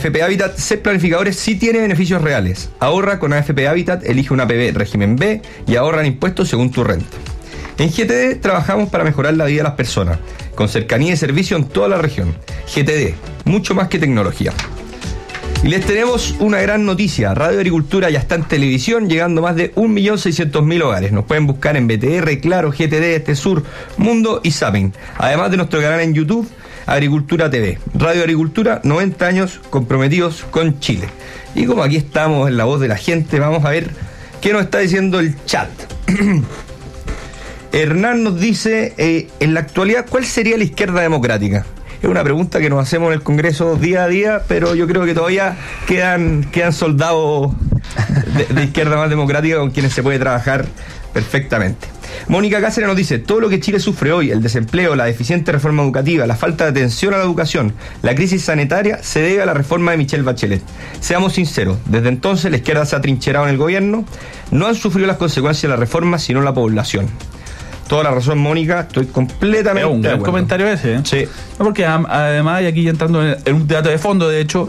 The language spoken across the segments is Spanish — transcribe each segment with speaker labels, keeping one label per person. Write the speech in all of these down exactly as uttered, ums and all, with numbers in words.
Speaker 1: F P Habitat, ser planificadores sí tiene beneficios reales. Ahorra con A F P Habitat, elige una A P B régimen B y ahorran impuestos según tu renta. En G T D trabajamos para mejorar la vida de las personas, con cercanía y servicio en toda la región. G T D, mucho más que tecnología. Y les tenemos una gran noticia. Radio Agricultura ya está en televisión, llegando a más de un millón seiscientos mil hogares. Nos pueden buscar en B T R, Claro, G T D, Este Sur, Mundo y Zapping. Además de nuestro canal en YouTube, Agricultura T V. Radio Agricultura, noventa años comprometidos con Chile. Y como aquí estamos en la voz de la gente, vamos a ver qué nos está diciendo el chat. Hernán nos dice, eh, en la actualidad, ¿cuál sería la izquierda democrática? Es una pregunta que nos hacemos en el Congreso día a día, pero yo creo que todavía quedan, quedan soldados de, de izquierda más democrática con quienes se puede trabajar perfectamente. Mónica Cáceres nos dice, todo lo que Chile sufre hoy, el desempleo, la deficiente reforma educativa, la falta de atención a la educación, la crisis sanitaria, se debe a la reforma de Michelle Bachelet. Seamos sinceros, desde entonces la izquierda se ha trincherado en el gobierno, no han sufrido las consecuencias de la reforma, sino la población. Toda la razón, Mónica, estoy completamente
Speaker 2: es un gran
Speaker 1: de
Speaker 2: comentario ese, ¿eh?
Speaker 1: Sí.
Speaker 2: No, porque además, y aquí ya entrando en, en un debate de fondo, de hecho,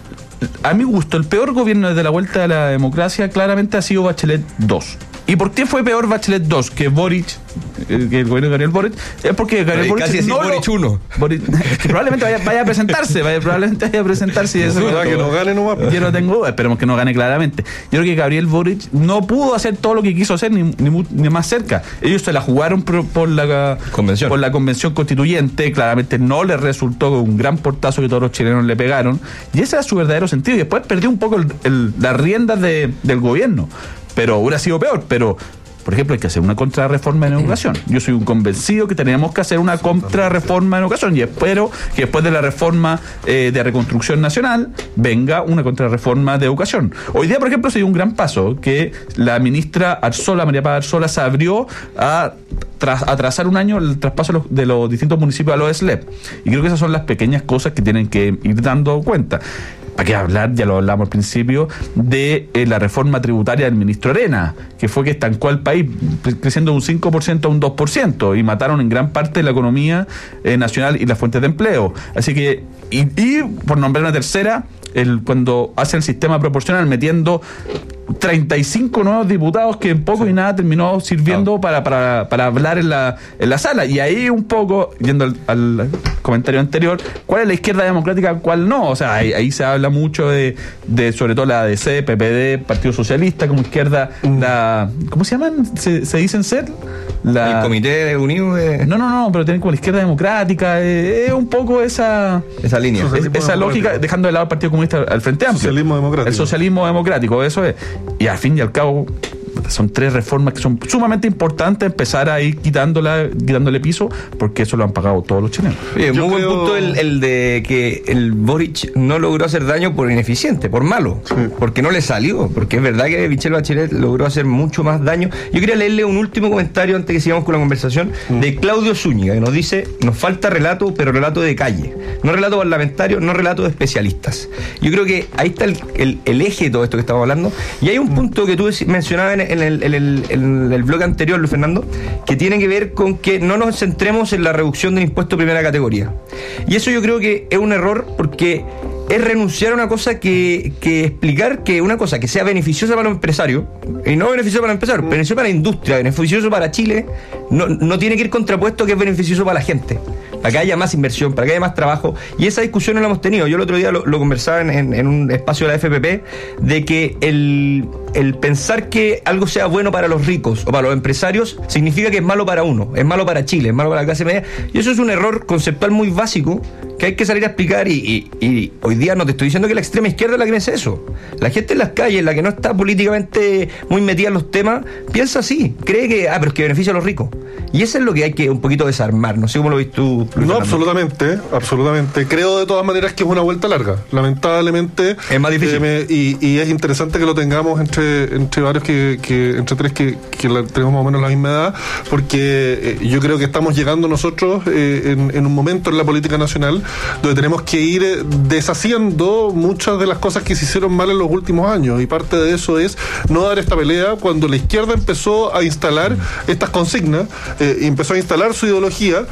Speaker 2: a mi gusto, el peor gobierno desde la vuelta a la democracia claramente ha sido Bachelet dos. ¿Y por qué fue peor Bachelet dos que Boric, que el gobierno de Gabriel Boric? Es porque Gabriel Boric
Speaker 1: casi
Speaker 2: no
Speaker 1: Boric
Speaker 2: lo,
Speaker 1: uno.
Speaker 2: Boric, que probablemente vaya, vaya a presentarse, vaya, probablemente vaya a presentarse y eso.
Speaker 3: No, que no gane nomás.
Speaker 2: Yo no tengo duda, esperemos que no gane claramente. Yo creo que Gabriel Boric no pudo hacer todo lo que quiso hacer, ni, ni, ni más cerca. Ellos se la jugaron por, por, la,
Speaker 1: convención.
Speaker 2: por la convención constituyente, claramente no les resultó un gran portazo que todos los chilenos le pegaron, y ese era su verdadero sentido, y después perdió un poco el, el, las riendas de, del gobierno, pero hubiera sido peor, pero... Por ejemplo, hay que hacer una contrarreforma en educación. Yo soy un convencido que tenemos que hacer una contrarreforma en educación y espero que después de la reforma eh, de reconstrucción nacional venga una contrarreforma de educación. Hoy día, por ejemplo, se dio un gran paso que la ministra Arzola, María Paz Arzola, se abrió a tras, atrasar un año el traspaso de los, de los distintos municipios a los S L E P. Y creo que esas son las pequeñas cosas que tienen que ir dando cuenta. ¿Para qué hablar? Ya lo hablamos al principio, de eh, la reforma tributaria del ministro Arena, que fue que estancó al país creciendo de un cinco por ciento a un dos por ciento y mataron en gran parte la economía eh, nacional y las fuentes de empleo. Así que, y, y por nombrar una tercera, el, cuando hace el sistema proporcional metiendo treinta y cinco nuevos diputados que en poco sí. y nada terminó sirviendo no. para, para, para hablar en la, en la sala. Y ahí un poco, yendo al, al comentario anterior, ¿cuál es la izquierda democrática, cuál no? O sea, ahí, ahí se habla mucho de, de sobre todo la A D C, P P D, Partido Socialista como izquierda, mm. la ¿cómo se llaman? ¿Se, se dicen ser? La,
Speaker 1: el Comité Unido de...
Speaker 2: No, no, no, pero tienen como la izquierda democrática, es eh, un poco esa
Speaker 1: esa línea,
Speaker 2: es, esa lógica, dejando de lado el Partido Comunista al Frente Amplio.
Speaker 3: Socialismo democrático.
Speaker 2: El socialismo democrático, eso es. Y al fin y al cabo son tres reformas que son sumamente importantes, empezar a ir quitándola, quitándole piso, porque eso lo han pagado todos los chilenos.
Speaker 1: Bien, muy buen punto el, el de que el Boric no logró hacer daño por ineficiente, por malo, sí. porque no le salió, porque es verdad que Michelle Bachelet logró hacer mucho más daño. Yo quería leerle un último comentario antes que sigamos con la conversación, mm. de Claudio Zúñiga, que nos dice, nos falta relato, pero relato de calle, no relato parlamentario, no relato de especialistas. Yo creo que ahí está el, el, el eje de todo esto que estamos hablando, y hay un mm. punto que tú mencionabas en En el, en, el, en el blog anterior, Luis Fernando, que tiene que ver con que no nos centremos en la reducción del impuesto de primera categoría. Y eso yo creo que es un error, porque es renunciar a una cosa que, que explicar que una cosa que sea beneficiosa para los empresarios, y no beneficiosa para los empresarios, beneficiosa para la industria, beneficioso para Chile, no, no tiene que ir contrapuesto que es beneficioso para la gente, para que haya más inversión, para que haya más trabajo, y esa discusión no la hemos tenido. Yo el otro día lo, lo conversaba en, en, en un espacio de la F P P, de que el, el pensar que algo sea bueno para los ricos o para los empresarios significa que es malo para uno, es malo para Chile, es malo para la clase media, y eso es un error conceptual muy básico que hay que salir a explicar. Y, y, y hoy día no te estoy diciendo que la extrema izquierda es la que piensa eso. La gente en las calles, la que no está políticamente muy metida en los temas, piensa así, cree que, ah, pero es que beneficia a los ricos. Y eso es lo que hay que un poquito desarmar. No sé cómo lo ves tú, Luis
Speaker 3: No,
Speaker 1: Fernando.
Speaker 3: absolutamente, absolutamente. Creo de todas maneras que es una vuelta larga. Lamentablemente.
Speaker 1: Es más difícil.
Speaker 3: Eh, me, y, y es interesante que lo tengamos entre, entre varios que, que entre tres que, que la, tenemos más o menos la misma edad, porque eh, yo creo que estamos llegando nosotros eh, en, en un momento en la política nacional donde tenemos que ir eh, deshaciendo muchas de las cosas que se hicieron mal en los últimos años, y parte de eso es no dar esta pelea cuando la izquierda empezó a instalar estas consignas, eh, y empezó a instalar su ideología.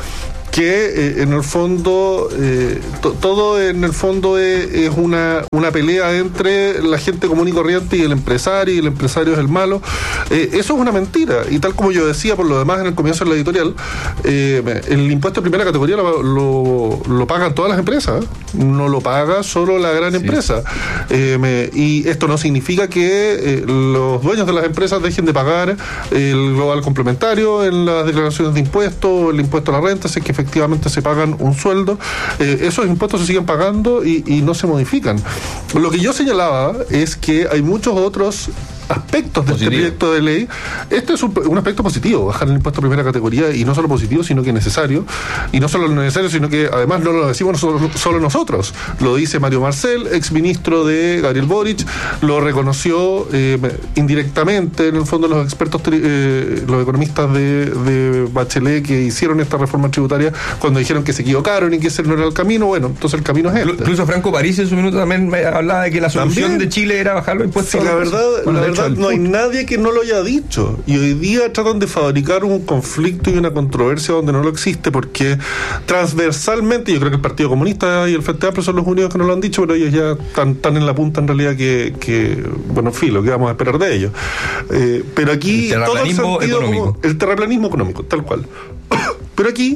Speaker 3: que eh, en el fondo eh, to, todo en el fondo es, es una, una pelea entre la gente común y corriente y el empresario, y el empresario es el malo. Eh, eso es una mentira, y tal como yo decía por lo demás en el comienzo de la editorial, eh, el impuesto de primera categoría lo, lo, lo pagan todas las empresas, no lo paga solo la gran sí. empresa. Eh, me, y esto no significa que eh, los dueños de las empresas dejen de pagar el global complementario en las declaraciones de impuestos, el impuesto a la renta, si es que efectivamente se pagan un sueldo. Eh, esos impuestos se siguen pagando y, y no se modifican. Lo que yo señalaba es que hay muchos otros aspectos de positivo. Este proyecto de ley. Este es un, un aspecto positivo, bajar el impuesto de primera categoría, y no solo positivo, sino que necesario, y no solo necesario, sino que además no lo decimos nosotros, solo nosotros, lo dice Mario Marcel, exministro de Gabriel Boric, lo reconoció eh, indirectamente en el fondo los expertos, eh, los economistas de, de Bachelet que hicieron esta reforma tributaria cuando dijeron que se equivocaron y que ese no era el camino. Bueno, entonces el camino es este.
Speaker 1: Incluso Franco París en su minuto también hablaba de que la solución ¿También? de Chile era bajar los impuestos.
Speaker 3: Sí, la verdad, la verdad no hay nadie que no lo haya dicho, y hoy día tratan de fabricar un conflicto y una controversia donde no lo existe, porque transversalmente yo creo que el Partido Comunista y el Frente Amplio son los únicos que no lo han dicho, pero ellos ya están tan en la punta en realidad que, que bueno, en fin, lo que vamos a esperar de ellos. Eh, pero aquí
Speaker 1: el
Speaker 3: todo el sentido
Speaker 1: económico.
Speaker 3: Como, el terraplanismo económico, tal cual. Pero aquí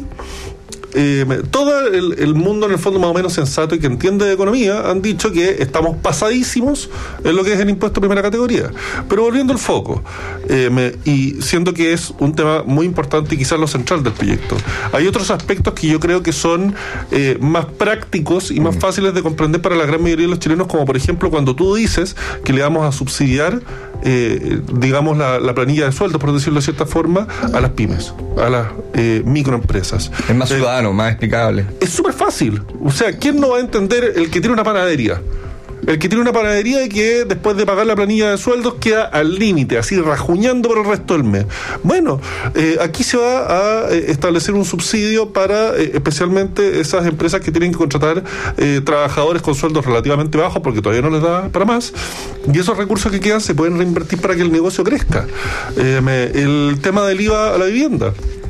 Speaker 3: Eh, todo el, el mundo en el fondo más o menos sensato y que entiende de economía han dicho que estamos pasadísimos en lo que es el impuesto de primera categoría. Pero volviendo al foco, eh, me, y siendo que es un tema muy importante y quizás lo central del proyecto, hay otros aspectos que yo creo que son eh, más prácticos y más fáciles de comprender para la gran mayoría de los chilenos, como por ejemplo cuando tú dices que le vamos a subsidiar eh, digamos la, la planilla de sueldos, por decirlo de cierta forma, a las pymes, a las eh, microempresas.
Speaker 1: Es más ciudadano, más explicable.
Speaker 3: Es súper fácil. O sea, ¿quién no va a entender el que tiene una panadería? El que tiene una panadería y que después de pagar la planilla de sueldos queda al límite, así rajuñando por el resto del mes. Bueno, eh, aquí se va a eh, establecer un subsidio para eh, especialmente esas empresas que tienen que contratar eh, trabajadores con sueldos relativamente bajos porque todavía no les da para más, y esos recursos que quedan se pueden reinvertir para que el negocio crezca. Eh, me, el tema del I V A a la vivienda,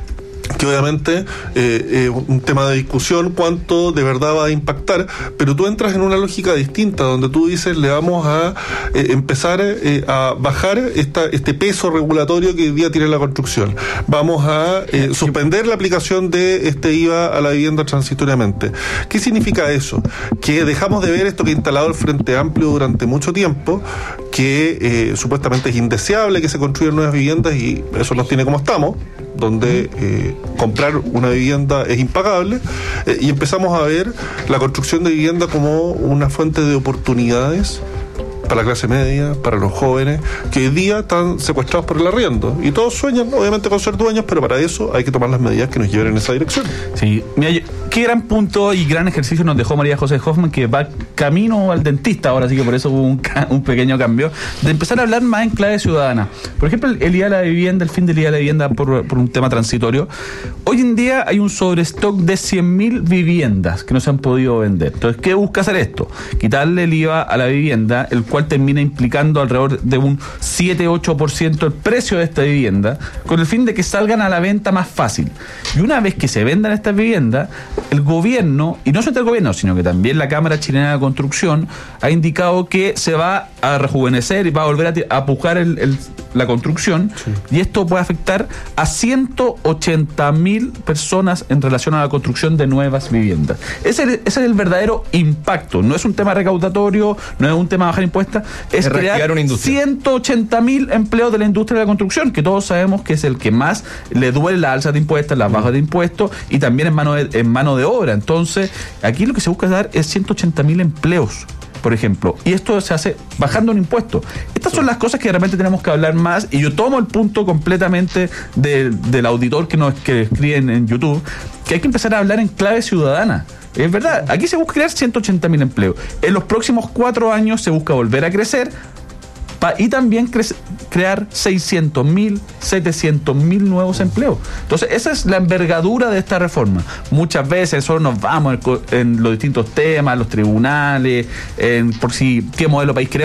Speaker 3: que obviamente es eh, eh, un tema de discusión cuánto de verdad va a impactar, pero tú entras en una lógica distinta donde tú dices le vamos a eh, empezar eh, a bajar esta, este peso regulatorio que hoy día tiene la construcción, vamos a eh, suspender la aplicación de este I V A a la vivienda transitoriamente. ¿Qué significa eso? Que dejamos de ver esto que ha instalado el Frente Amplio durante mucho tiempo, que eh, supuestamente es indeseable que se construyan nuevas viviendas, y eso nos tiene como estamos, donde eh, comprar una vivienda es impagable, eh, y empezamos a ver la construcción de vivienda como una fuente de oportunidades para la clase media, para los jóvenes, que hoy día están secuestrados por el arriendo. Y todos sueñan, obviamente, con ser dueños, pero para eso hay que tomar las medidas que nos lleven en esa dirección.
Speaker 2: Sí, mira, yo, qué gran punto y gran ejercicio nos dejó María José Hoffman, que va camino al dentista ahora, así que por eso hubo un, un pequeño cambio, de empezar a hablar más en clave ciudadana. Por ejemplo, el, el I V A a la vivienda, el fin del I V A a la vivienda por, por un tema transitorio. Hoy en día hay un sobrestock de cien mil viviendas que no se han podido vender. Entonces, ¿qué busca hacer esto? Quitarle el I V A a la vivienda, el cual termina implicando alrededor de un siete a ocho por ciento el precio de esta vivienda, con el fin de que salgan a la venta más fácil. Y una vez que se vendan estas viviendas, el gobierno, y no solamente el gobierno, sino que también la Cámara Chilena de Construcción, ha indicado que se va a rejuvenecer y va a volver a, t- a pujar el, el, la construcción, sí. Y esto puede afectar a ciento ochenta mil personas en relación a la construcción de nuevas viviendas. Ese, ese es el verdadero impacto. No es un tema recaudatorio, no es un tema de bajar impuestos, es, es crear una ciento ochenta mil empleos de la industria de la construcción, que todos sabemos que es el que más le duele la alza de impuestos, las bajas de impuestos, y también en mano de, en mano de obra. Entonces, aquí lo que se busca dar es ciento ochenta mil empleos, por ejemplo, y esto se hace bajando un impuesto. Estas son las cosas que realmente tenemos que hablar más, y yo tomo el punto completamente de, del auditor que nos que escribe en, en YouTube, que hay que empezar a hablar en clave ciudadana. Es verdad, aquí se busca crear ciento ochenta mil empleos. En los próximos cuatro años se busca volver a crecer pa, y también cre- crear seiscientos mil, setecientos mil nuevos empleos. Entonces, esa es la envergadura de esta reforma. Muchas veces solo nos vamos en, en los distintos temas, los tribunales, en por si qué modelo país queremos,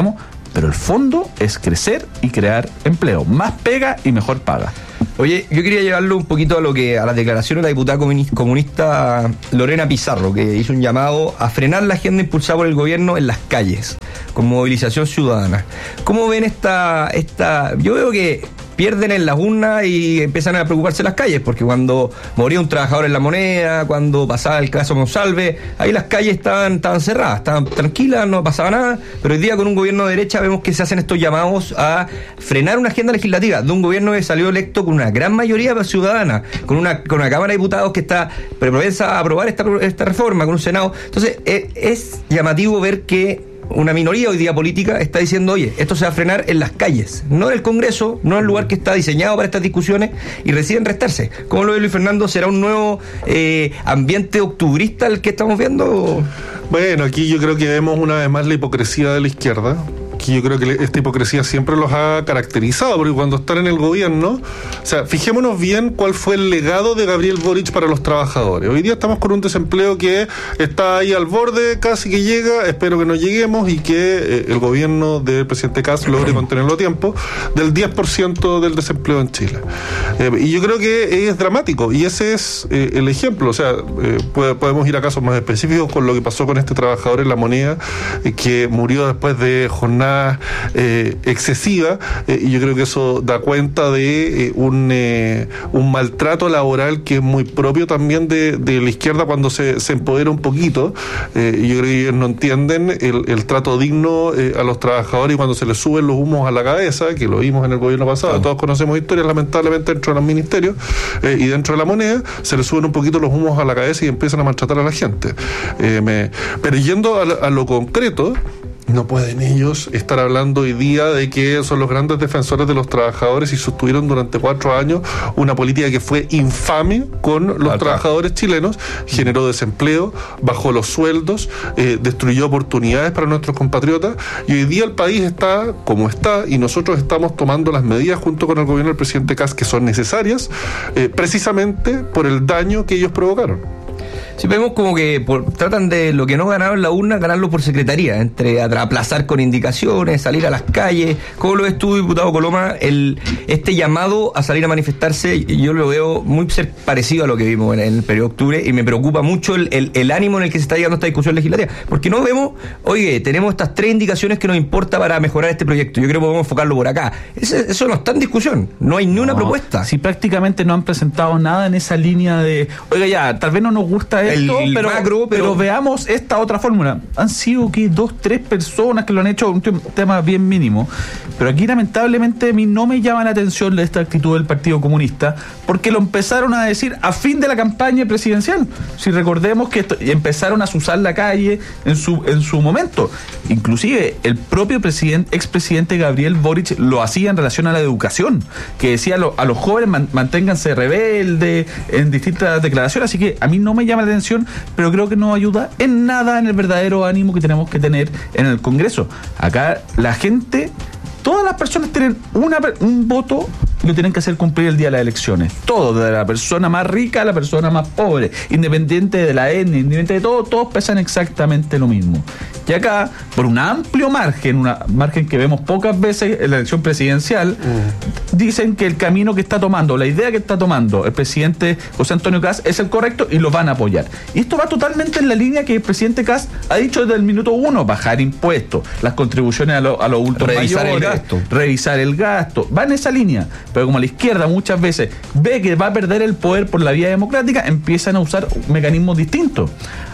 Speaker 2: pero el fondo es crecer y crear empleo, más pega y mejor paga.
Speaker 1: Oye, yo quería llevarlo un poquito a lo que a las declaraciones de la diputada comunista Lorena Pizarro, que hizo un llamado a frenar la agenda impulsada por el gobierno en las calles, con movilización ciudadana. ¿Cómo ven esta, esta? Yo veo que pierden en las urnas y empiezan a preocuparse en las calles, porque cuando moría un trabajador en La Moneda, cuando pasaba el caso Monsalve, ahí las calles estaban, estaban cerradas, estaban tranquilas, no pasaba nada, pero hoy día con un gobierno de derecha vemos que se hacen estos llamados a frenar una agenda legislativa de un gobierno que salió electo con una gran mayoría ciudadana, con una, con una Cámara de Diputados que está propensa a aprobar esta, esta reforma, con un Senado. Entonces es, es llamativo ver que una minoría hoy día política está diciendo, oye, esto se va a frenar en las calles, no en el Congreso, no en el lugar que está diseñado para estas discusiones, y deciden restarse. ¿Cómo lo ve Luis Fernando? ¿Será un nuevo eh, ambiente octubrista el que estamos viendo?
Speaker 3: Bueno, aquí yo creo que vemos una vez más la hipocresía de la izquierda, que yo creo que esta hipocresía siempre los ha caracterizado, porque cuando están en el gobierno, o sea, fijémonos bien cuál fue el legado de Gabriel Boric para los trabajadores. Hoy día estamos con un desempleo que está ahí al borde, casi que llega, espero que no lleguemos y que eh, el gobierno del presidente Kast logre contenerlo a tiempo, del diez por ciento del desempleo en Chile. Eh, y yo creo que es dramático, y ese es eh, el ejemplo. O sea, eh, puede, podemos ir a casos más específicos con lo que pasó con este trabajador en La Moneda, eh, que murió después de jornadas Eh, excesiva, eh, y yo creo que eso da cuenta de eh, un, eh, un maltrato laboral que es muy propio también de, de la izquierda cuando se, se empodera un poquito. Eh, yo creo que ellos no entienden el, el trato digno eh, a los trabajadores, y cuando se les suben los humos a la cabeza, que lo vimos en el gobierno pasado, claro. Todos conocemos historias lamentablemente dentro de los ministerios eh, y dentro de La Moneda, se les suben un poquito los humos a la cabeza y empiezan a maltratar a la gente. Eh, me, pero yendo a, a lo concreto, no pueden ellos estar hablando hoy día de que son los grandes defensores de los trabajadores y sostuvieron durante cuatro años una política que fue infame con los claro, trabajadores chilenos, generó desempleo, bajó los sueldos, eh, destruyó oportunidades para nuestros compatriotas, y hoy día el país está como está, y nosotros estamos tomando las medidas junto con el gobierno del presidente Kast que son necesarias, eh, precisamente por el daño que ellos provocaron.
Speaker 1: Si vemos como que por, tratan de lo que no ganaron en la urna, ganarlo por secretaría, entre aplazar con indicaciones, salir a las calles. ¿Cómo lo ves tú, diputado Coloma? El, este llamado a salir a manifestarse, yo lo veo muy ser parecido a lo que vimos en el periodo de octubre, y me preocupa mucho el, el, el ánimo en el que se está llegando a esta discusión legislativa, porque no vemos, oye, tenemos estas tres indicaciones que nos importa para mejorar este proyecto, yo creo que podemos enfocarlo por acá. Ese, eso no está en discusión, no hay ni no, una propuesta.
Speaker 2: Si prácticamente no han presentado nada en esa línea de, oiga, ya, tal vez no nos gusta esto, el, el pero, macro, pero... pero veamos esta otra fórmula. Han sido que dos, tres personas que lo han hecho, un tema bien mínimo, pero aquí lamentablemente a mí no me llama la atención esta actitud del Partido Comunista, porque lo empezaron a decir a fin de la campaña presidencial. Si recordemos que esto, empezaron a azuzar la calle en su, en su momento. Inclusive el propio presidente, expresidente Gabriel Boric lo hacía en relación a la educación, que decía a, lo, a los jóvenes man, manténganse rebeldes en distintas declaraciones. Así que a mí no me llama la atención, pero creo que no ayuda en nada en el verdadero ánimo que tenemos que tener en el Congreso. Acá la gente, todas las personas tienen una, un voto y lo tienen que hacer cumplir el día de las elecciones. Todo, desde la persona más rica a la persona más pobre, independiente de la etnia, independiente de todo, todos pesan exactamente lo mismo. Y acá, por un amplio margen, un margen que vemos pocas veces en la elección presidencial, mm. dicen que el camino que está tomando, la idea que está tomando el presidente José Antonio Kast es el correcto y lo van a apoyar. Y esto va totalmente en la línea que el presidente Kast ha dicho desde el minuto uno: bajar impuestos, las contribuciones a, lo, a los adultos
Speaker 1: revisar
Speaker 2: mayores,
Speaker 1: el gasto.
Speaker 2: revisar el gasto, va en esa línea. Pero como la izquierda muchas veces ve que va a perder el poder por la vía democrática, empiezan a usar mecanismos distintos.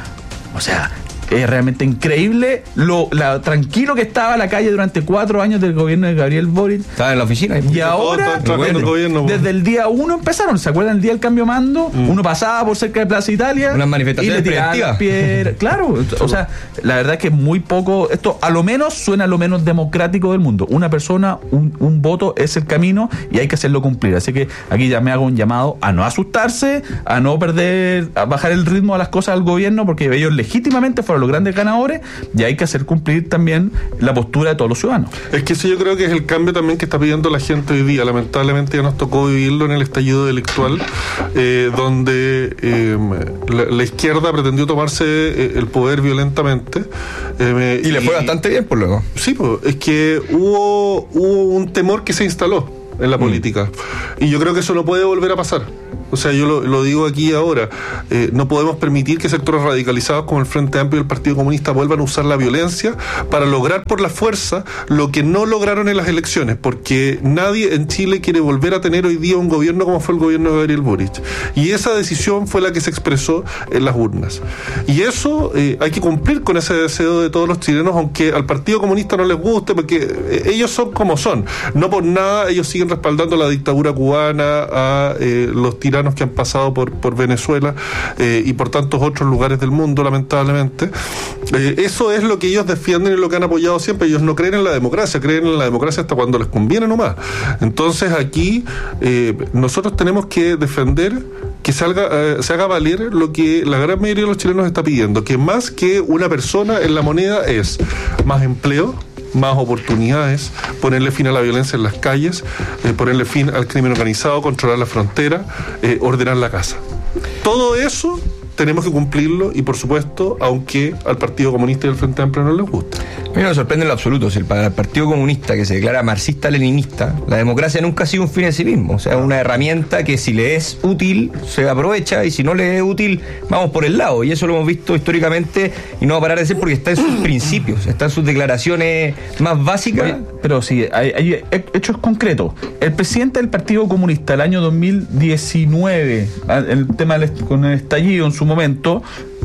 Speaker 2: O sea, es realmente increíble lo la, tranquilo que estaba la calle durante cuatro años del gobierno de Gabriel Boric.
Speaker 1: Estaba en la oficina.
Speaker 2: Y ahora, desde, el gobierno, desde el día uno empezaron. ¿Se acuerdan el día del cambio de mando? Mm. Uno pasaba por cerca de Plaza Italia.
Speaker 1: Unas manifestaciones preventivas.
Speaker 2: Claro, o sea, la verdad es que muy poco. Esto a lo menos suena a lo menos democrático del mundo. Una persona, un, un voto es el camino y hay que hacerlo cumplir. Así que aquí ya me hago un llamado a no asustarse, a no perder, a bajar el ritmo a las cosas del gobierno, porque ellos legítimamente fueron fueron los grandes ganadores, y hay que hacer cumplir también la postura de todos los ciudadanos.
Speaker 3: Es que eso yo creo que es el cambio también que está pidiendo la gente hoy día. Lamentablemente ya nos tocó vivirlo en el estallido delictual, eh, donde eh, la, la izquierda pretendió tomarse eh, el poder violentamente. Eh,
Speaker 1: y le fue y, bastante bien por luego.
Speaker 3: Sí, pues, es que hubo, hubo un temor que se instaló en la mm. política. Y yo creo que eso no puede volver a pasar. O sea, yo lo, lo digo aquí ahora, eh, no podemos permitir que sectores radicalizados como el Frente Amplio y el Partido Comunista vuelvan a usar la violencia para lograr por la fuerza lo que no lograron en las elecciones, porque nadie en Chile quiere volver a tener hoy día un gobierno como fue el gobierno de Gabriel Boric. Y esa decisión fue la que se expresó en las urnas. Y eso eh, hay que cumplir con ese deseo de todos los chilenos, aunque al Partido Comunista no les guste, porque eh, ellos son como son. No por nada ellos siguen respaldando la dictadura cubana, a eh, los tiranos que han pasado por, por Venezuela eh, y por tantos otros lugares del mundo, lamentablemente. Eh, eso es lo que ellos defienden y lo que han apoyado siempre. Ellos no creen en la democracia, creen en la democracia hasta cuando les conviene nomás. Entonces aquí eh, nosotros tenemos que defender que salga, eh, se haga valer lo que la gran mayoría de los chilenos está pidiendo, que más que una persona en la moneda es más empleo, más oportunidades, ponerle fin a la violencia en las calles, eh, ponerle fin al crimen organizado, controlar la frontera, eh, ordenar la casa. Todo eso tenemos que cumplirlo y, por supuesto, aunque al Partido Comunista y al Frente Amplio no les guste.
Speaker 1: A mí no me sorprende en lo absoluto. Si para el Partido Comunista, que se declara marxista-leninista, la democracia nunca ha sido un fin en sí mismo. O sea, una herramienta que si le es útil, se aprovecha, y si no le es útil, vamos por el lado. Y eso lo hemos visto históricamente y no va a parar de ser porque está en sus principios, está en sus declaraciones más básicas.
Speaker 2: Oye, pero sí, hay, hay hechos concretos. El presidente del Partido Comunista el año dos mil diecinueve, el tema del, con el estallido en su momento,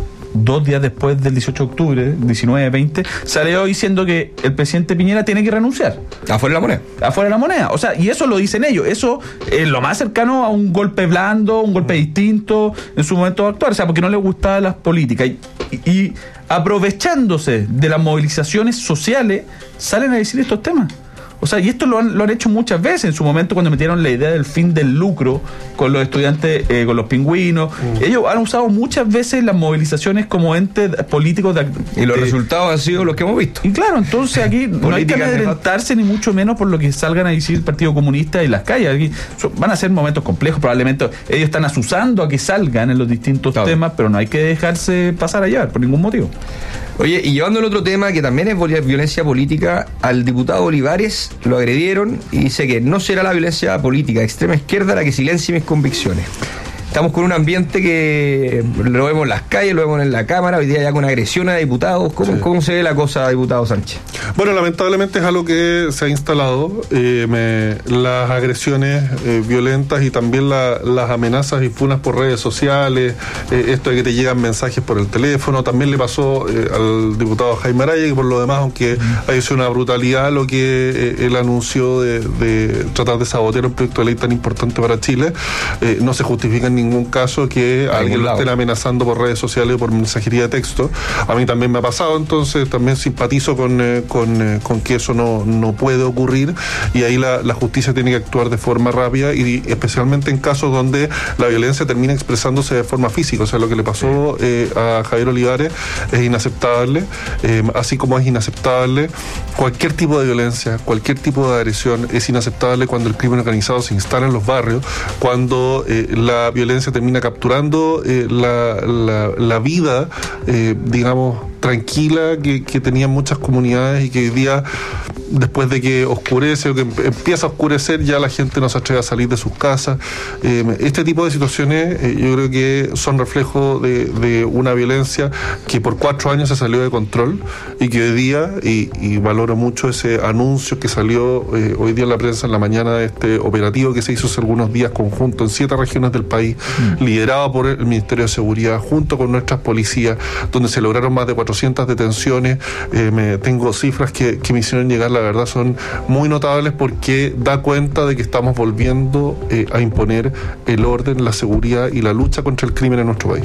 Speaker 2: dos días después del dieciocho de octubre, diecinueve veinte, salió diciendo que el presidente Piñera tiene que renunciar.
Speaker 1: Afuera de la moneda.
Speaker 2: Afuera de la moneda. O sea, y eso lo dicen ellos. Eso es lo más cercano a un golpe blando, un golpe distinto en su momento de actuar. O sea, porque no les gustaban las políticas. Y, y, y aprovechándose de las movilizaciones sociales, salen a decir estos temas. O sea, y esto lo han, lo han hecho muchas veces. En su momento, cuando metieron la idea del fin del lucro con los estudiantes, eh, con los pingüinos, mm. ellos han usado muchas veces las movilizaciones como entes políticos de,
Speaker 1: y los
Speaker 2: de,
Speaker 1: resultados han sido los que hemos visto.
Speaker 2: Y claro, entonces aquí no hay que amedrentarse ni mucho menos por lo que salgan a decir el Partido Comunista y las calles. Aquí so, van a ser momentos complejos, probablemente ellos están asusando a que salgan en los distintos claro. temas, pero no hay que dejarse pasar allá por ningún motivo.
Speaker 1: Oye, y llevando el otro tema, que también es violencia política, al diputado Olivares lo agredieron y dice que no será la violencia política de extrema izquierda la que silencie mis convicciones. Estamos con un ambiente que lo vemos en las calles, lo vemos en la Cámara, hoy día ya con agresión a diputados. ¿Cómo, sí. ¿Cómo se ve la cosa, diputado Sánchez?
Speaker 3: Bueno, lamentablemente es algo que se ha instalado, eh, me, las agresiones eh, violentas y también la, las amenazas y funas por redes sociales, eh, esto de que te llegan mensajes por el teléfono, también le pasó eh, al diputado Jaime Araya, que por lo demás, aunque uh-huh. ha sido una brutalidad lo que eh, él anunció de, de tratar de sabotear un proyecto de ley tan importante para Chile, eh, no se justifica en ningún caso que a alguien lo estén amenazando por redes sociales o por mensajería de texto. A mí también me ha pasado, entonces también simpatizo con, eh, con, eh, con que eso no, no puede ocurrir, y ahí la, la justicia tiene que actuar de forma rápida, y especialmente en casos donde la violencia termina expresándose de forma física. O sea, lo que le pasó eh, a Javier Olivares es inaceptable, eh, así como es inaceptable cualquier tipo de violencia, cualquier tipo de agresión. Es inaceptable cuando el crimen organizado se instala en los barrios, cuando eh, la violencia termina capturando eh, la, la, la vida, eh, digamos, tranquila que, que tenían muchas comunidades, y que hoy día, después de que oscurece o que empieza a oscurecer, ya la gente no se atreve a salir de sus casas. Eh, este tipo de situaciones eh, yo creo que son reflejo de, de una violencia que por cuatro años se salió de control, y que hoy día, y, y valoro mucho ese anuncio que salió eh, hoy día en la prensa en la mañana de este operativo que se hizo hace algunos días conjunto en siete regiones del país, mm. liderado por el Ministerio de Seguridad junto con nuestras policías, donde se lograron más de cuatrocientas detenciones. Eh, me, tengo cifras que, que me hicieron llegar, la verdad son muy notables, porque da cuenta de que estamos volviendo eh, a imponer el orden, la seguridad y la lucha contra el crimen en nuestro país.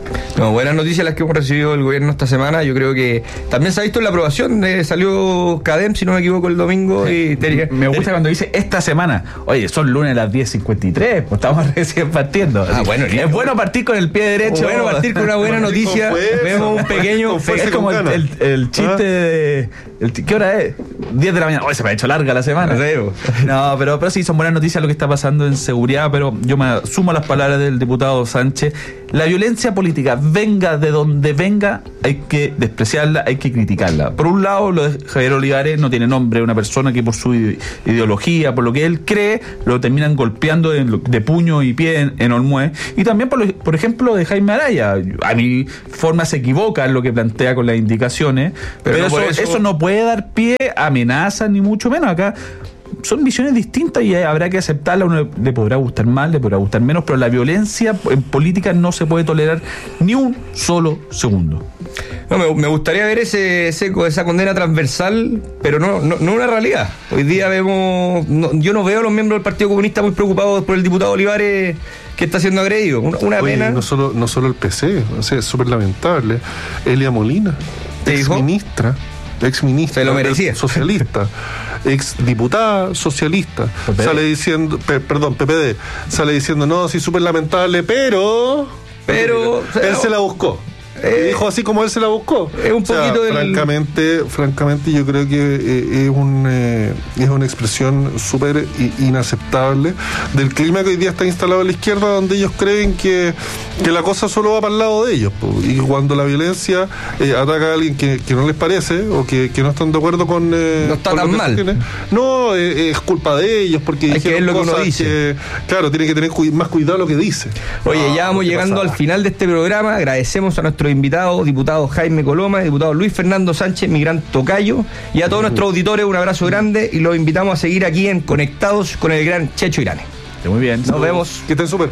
Speaker 1: No, buenas noticias las que hemos recibido del gobierno esta semana. Yo creo que también se ha visto en la aprobación. Eh, salió CADEM, si no me equivoco, el domingo. Sí. Y tenía,
Speaker 2: me gusta tenía... cuando dice esta semana. Oye, son lunes a las diez cincuenta y tres, pues estamos recién partiendo.
Speaker 1: Ah, bueno,
Speaker 2: es bien. Bueno partir con el pie derecho.
Speaker 1: Bueno partir con una buena noticia. Vemos un pequeño...
Speaker 2: Es como el, el, el chiste ¿Ah? de... El, ¿qué hora es? diez de la mañana. Oye, se me ha hecho larga la semana. No, pero, pero sí, son buenas noticias lo que está pasando en seguridad, pero yo me sumo a las palabras del diputado Sánchez. La violencia política, venga de donde venga, hay que despreciarla, hay que criticarla. Por un lado, lo de Javier Olivares no tiene nombre, una persona que por su ideología, por lo que él cree, lo terminan golpeando de, de puño y pie en, en Olmué. Y también, por, por ejemplo, de Jaime Araya. A mi forma se equivoca en lo que plantea con las indicaciones, pero, pero no eso, eso... eso no puede dar pie a amenazas, ni mucho menos. Acá son visiones distintas y habrá que aceptarla. Uno le podrá gustar más, le podrá gustar menos, pero la violencia en política no se puede tolerar ni un solo segundo.
Speaker 1: No, me, me gustaría ver ese, ese esa condena transversal, pero no, no, no una realidad. Hoy día vemos, no, yo no veo a los miembros del Partido Comunista muy preocupados por el diputado Olivares que está siendo agredido. Una, una
Speaker 3: Oye,
Speaker 1: pena.
Speaker 3: No solo, no solo el P C, o sea, es súper lamentable. Elia Molina, ex ministra, ex ministra,
Speaker 1: se lo merecía,
Speaker 3: socialista. Ex diputada socialista P P D. Sale diciendo, pe, perdón, P P D, sale diciendo, no, sí, súper lamentable, pero
Speaker 1: pero
Speaker 3: él se la buscó. Eh, dijo así como él se la buscó.
Speaker 1: Es un o sea, poquito del...
Speaker 3: francamente, francamente yo creo que eh, es un eh, es una expresión súper inaceptable del clima que hoy día está instalado a la izquierda, donde ellos creen que, que la cosa solo va para el lado de ellos, po. Y cuando la violencia eh, ataca a alguien que, que no les parece o que, que no están de acuerdo con eh,
Speaker 1: no está
Speaker 3: con
Speaker 1: tan
Speaker 3: lo que
Speaker 1: mal
Speaker 3: tiene, no eh, es culpa de ellos porque
Speaker 1: hay
Speaker 3: dijeron
Speaker 1: que ver lo
Speaker 3: cosas
Speaker 1: que uno dice.
Speaker 3: Que, claro, tienen que tener cu- más cuidado lo que dice.
Speaker 1: Oye,
Speaker 3: no,
Speaker 1: ya vamos llegando pasaba? al final de este programa. Agradecemos a nuestro invitado, diputado Jaime Coloma, diputado Luis Fernando Sánchez, mi gran tocayo, y a todos nuestros auditores un abrazo grande y los invitamos a seguir aquí en Conectados con el gran Checho Irane.
Speaker 2: Muy bien,
Speaker 1: nos vemos.
Speaker 3: Que estén súper.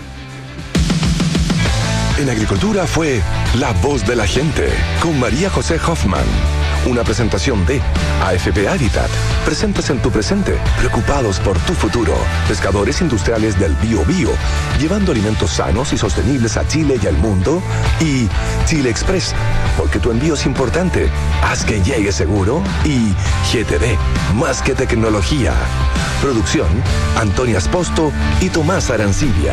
Speaker 4: En Agricultura fue La Voz de la Gente con María José Hoffman. Una presentación de A F P Habitat. Presentes en tu presente, preocupados por tu futuro. Pescadores industriales del Bío Bío, llevando alimentos sanos y sostenibles a Chile y al mundo. Y Chile Express, porque tu envío es importante. Haz que llegue seguro. Y G T D, más que tecnología. Producción, Antonia Esposto y Tomás Arancibia.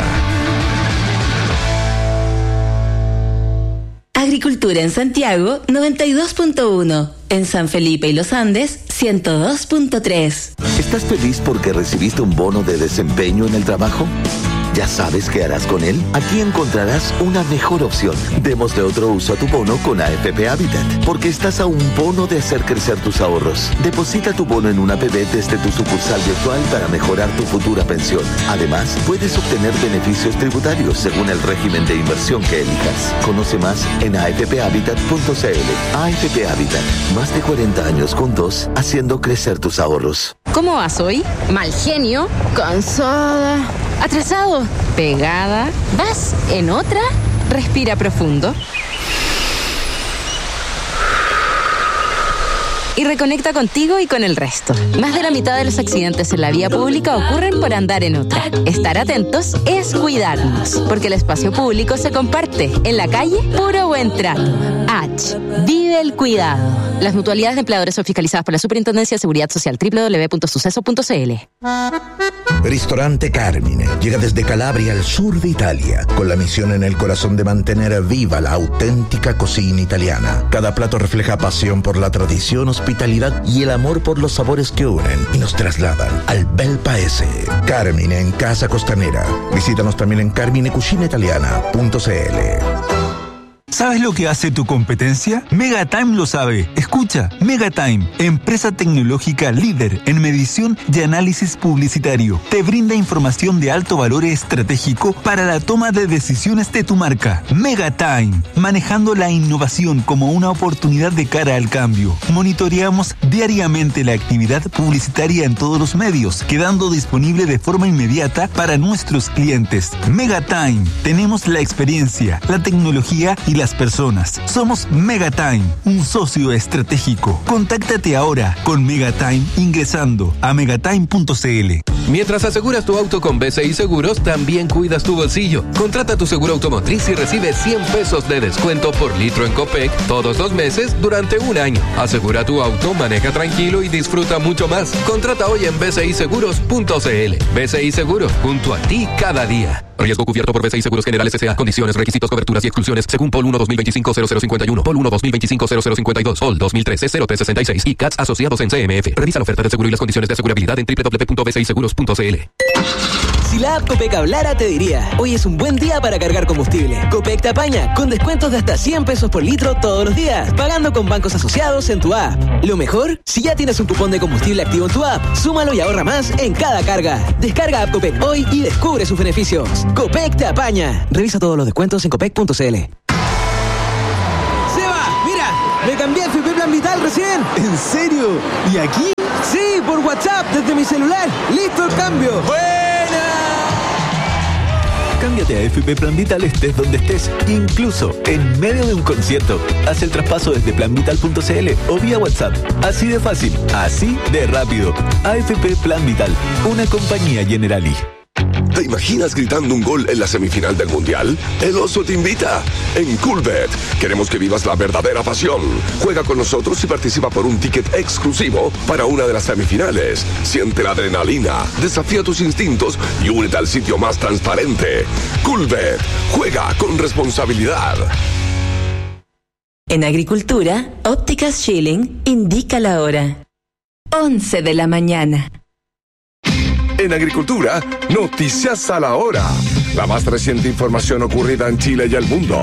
Speaker 5: Agricultura en Santiago, noventa y dos punto uno. En San Felipe y Los Andes, ciento dos punto tres.
Speaker 6: ¿Estás feliz porque recibiste un bono de desempeño en el trabajo? ¿Ya sabes qué harás con él? Aquí encontrarás una mejor opción. Démosle otro uso a tu bono con A F P Habitat, porque estás a un bono de hacer crecer tus ahorros. Deposita tu bono en una A P B desde tu sucursal virtual para mejorar tu futura pensión. Además, puedes obtener beneficios tributarios según el régimen de inversión que elijas. Conoce más en a f p habitat punto c l. A F P Habitat, más de cuarenta años juntos, haciendo crecer tus ahorros.
Speaker 7: ¿Cómo vas hoy? Mal genio, cansada, atrasado, pegada. ¿Vas en otra? Respira profundo. Y reconecta contigo y con el resto. Más de la mitad de los accidentes en la vía pública ocurren por andar en otra. Estar atentos es cuidarnos, porque el espacio público se comparte. En la calle, puro buen trato. H. Vive el cuidado. Las mutualidades de empleadores son fiscalizadas por la Superintendencia de Seguridad Social. doble u doble u doble u punto suceso punto c l.
Speaker 8: Ristorante Carmine llega desde Calabria al sur de Italia, con la misión en el corazón de mantener viva la auténtica cocina italiana. Cada plato refleja pasión por la tradición, hospitalidad y el amor por los sabores que unen y nos trasladan al bel paese. Carmine en Casa Costanera. Visítanos también en carmine cucina italiana punto c l.
Speaker 9: ¿Sabes lo que hace tu competencia? Megatime lo sabe. Escucha, Megatime, empresa tecnológica líder en medición y análisis publicitario. Te brinda información de alto valor estratégico para la toma de decisiones de tu marca. Megatime, manejando la innovación como una oportunidad de cara al cambio. Monitoreamos diariamente la actividad publicitaria en todos los medios, quedando disponible de forma inmediata para nuestros clientes. Megatime, tenemos la experiencia, la tecnología y las personas. Somos Megatime, un socio estratégico. Contáctate ahora con Megatime ingresando a megatime punto c l.
Speaker 10: Mientras aseguras tu auto con B C I Seguros, también cuidas tu bolsillo. Contrata tu seguro automotriz y recibe cien pesos de descuento por litro en Copec todos los meses durante un año. Asegura tu auto, maneja tranquilo y disfruta mucho más. Contrata hoy en b c i seguros punto c l. B C I Seguros, junto a ti cada día. Riesgo cubierto por B C I Seguros Generales S A. Condiciones, requisitos, coberturas y exclusiones según P O L uno dos mil veinticinco cero cero cincuenta y uno, P O L uno dos mil veinticinco cero cero cincuenta y dos, P O L dos mil trece cero tres sesenta y seis y C A T S asociados en C M F. Revisa la oferta de seguro y las condiciones de asegurabilidad en w w w punto b c i seguros punto c l.
Speaker 11: Si la app Copec hablara, te diría: hoy es un buen día para cargar combustible. Copec te apaña con descuentos de hasta cien pesos por litro todos los días, pagando con bancos asociados en tu app. Lo mejor, si ya tienes un cupón de combustible activo en tu app, súmalo y ahorra más en cada carga. Descarga app Copec hoy y descubre sus beneficios. Copec te apaña. Revisa todos los descuentos en copec punto c l.
Speaker 12: ¡Seba! ¡Mira! ¡Me cambié a F P Plan Vital recién!
Speaker 13: ¿En serio? ¿Y aquí?
Speaker 12: Sí, por WhatsApp, desde mi celular. ¡Listo el cambio!
Speaker 13: ¡Buena! Cámbiate a F P Plan Vital estés donde estés, incluso en medio de un concierto. Haz el traspaso desde plan vital punto c l o vía WhatsApp. Así de fácil, así de rápido. A F P Plan Vital, una compañía Generali.
Speaker 4: ¿Te imaginas gritando un gol en la semifinal del Mundial? El Oso te invita. En Coolbet queremos que vivas la verdadera pasión. Juega con nosotros y participa por un ticket exclusivo para una de las semifinales. Siente la adrenalina, desafía tus instintos y únete al sitio más transparente. Coolbet. Juega con responsabilidad.
Speaker 5: En Agricultura, Ópticas Schilling indica la hora. once de la mañana.
Speaker 4: En Agricultura, noticias a la hora. La más reciente información ocurrida en Chile y el mundo.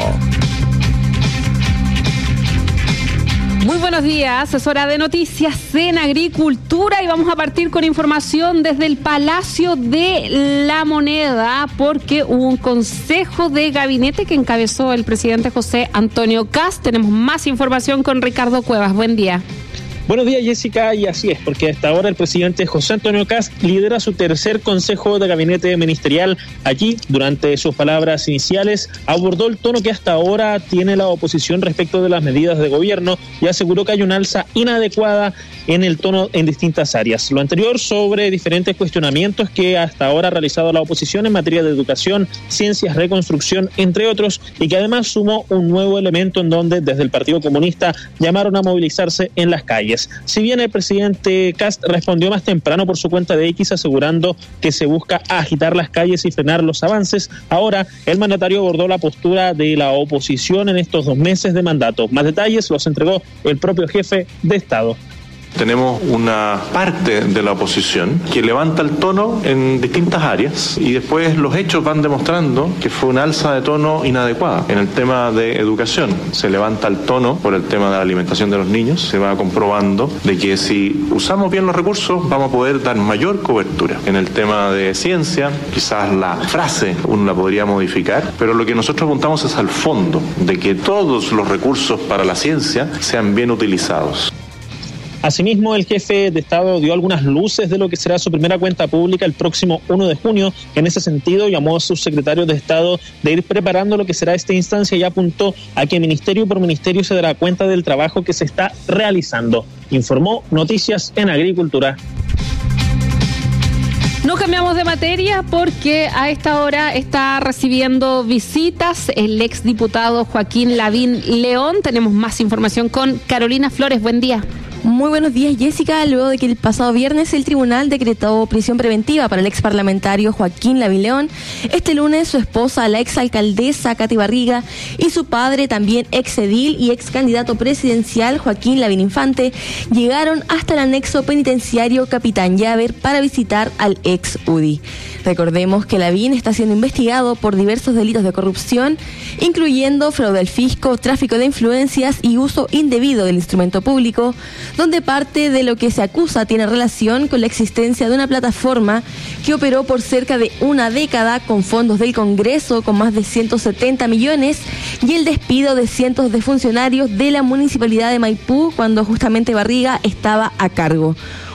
Speaker 14: Muy buenos días, es hora de noticias en Agricultura y vamos a partir con información desde el Palacio de la Moneda porque hubo un consejo de gabinete que encabezó el presidente José Antonio Kast. Tenemos más información con Ricardo Cuevas. Buen día.
Speaker 15: Buenos días, Jessica, y así es, porque hasta ahora el presidente José Antonio Kast lidera su tercer consejo de gabinete ministerial. Allí, durante sus palabras iniciales, abordó el tono que hasta ahora tiene la oposición respecto de las medidas de gobierno y aseguró que hay una alza inadecuada en el tono en distintas áreas. Lo anterior sobre diferentes cuestionamientos que hasta ahora ha realizado la oposición en materia de educación, ciencias, reconstrucción, entre otros, y que además sumó un nuevo elemento en donde desde el Partido Comunista llamaron a movilizarse en las calles. Si bien el presidente Kast respondió más temprano por su cuenta de X asegurando que se busca agitar las calles y frenar los avances, ahora el mandatario abordó la postura de la oposición en estos dos meses de mandato. Más detalles los entregó el propio jefe de Estado.
Speaker 16: Tenemos una parte de la oposición que levanta el tono en distintas áreas y después los hechos van demostrando que fue una alza de tono inadecuada. En el tema de educación se levanta el tono por el tema de la alimentación de los niños, se va comprobando de que si usamos bien los recursos vamos a poder dar mayor cobertura. En el tema de ciencia quizás la frase uno la podría modificar, pero lo que nosotros apuntamos es al fondo, de que todos los recursos para la ciencia sean bien utilizados.
Speaker 15: Asimismo, el jefe de Estado dio algunas luces de lo que será su primera cuenta pública el próximo primero de junio. En ese sentido, llamó a sus secretarios de Estado de ir preparando lo que será esta instancia y apuntó a que ministerio por ministerio se dará cuenta del trabajo que se está realizando. Informó Noticias en Agricultura.
Speaker 14: No cambiamos de materia porque a esta hora está recibiendo visitas el exdiputado Joaquín Lavín León. Tenemos más información con Carolina Flores. Buen día.
Speaker 17: Muy buenos días, Jessica. Luego de que el pasado viernes el tribunal decretó prisión preventiva para el ex parlamentario Joaquín Lavín León, este lunes su esposa, la ex alcaldesa Katy Barriga, y su padre, también ex edil y ex candidato presidencial Joaquín Lavín Infante, llegaron hasta el anexo penitenciario Capitán Llaver para visitar al ex U D I. Recordemos que Lavín está siendo investigado por diversos delitos de corrupción, incluyendo fraude al fisco, tráfico de influencias y uso indebido del instrumento público, donde parte de lo que se acusa tiene relación con la existencia de una plataforma que operó por cerca de una década con fondos del Congreso con más de ciento setenta millones y el despido de cientos de funcionarios de la Municipalidad de Maipú cuando justamente Barriga estaba a cargo.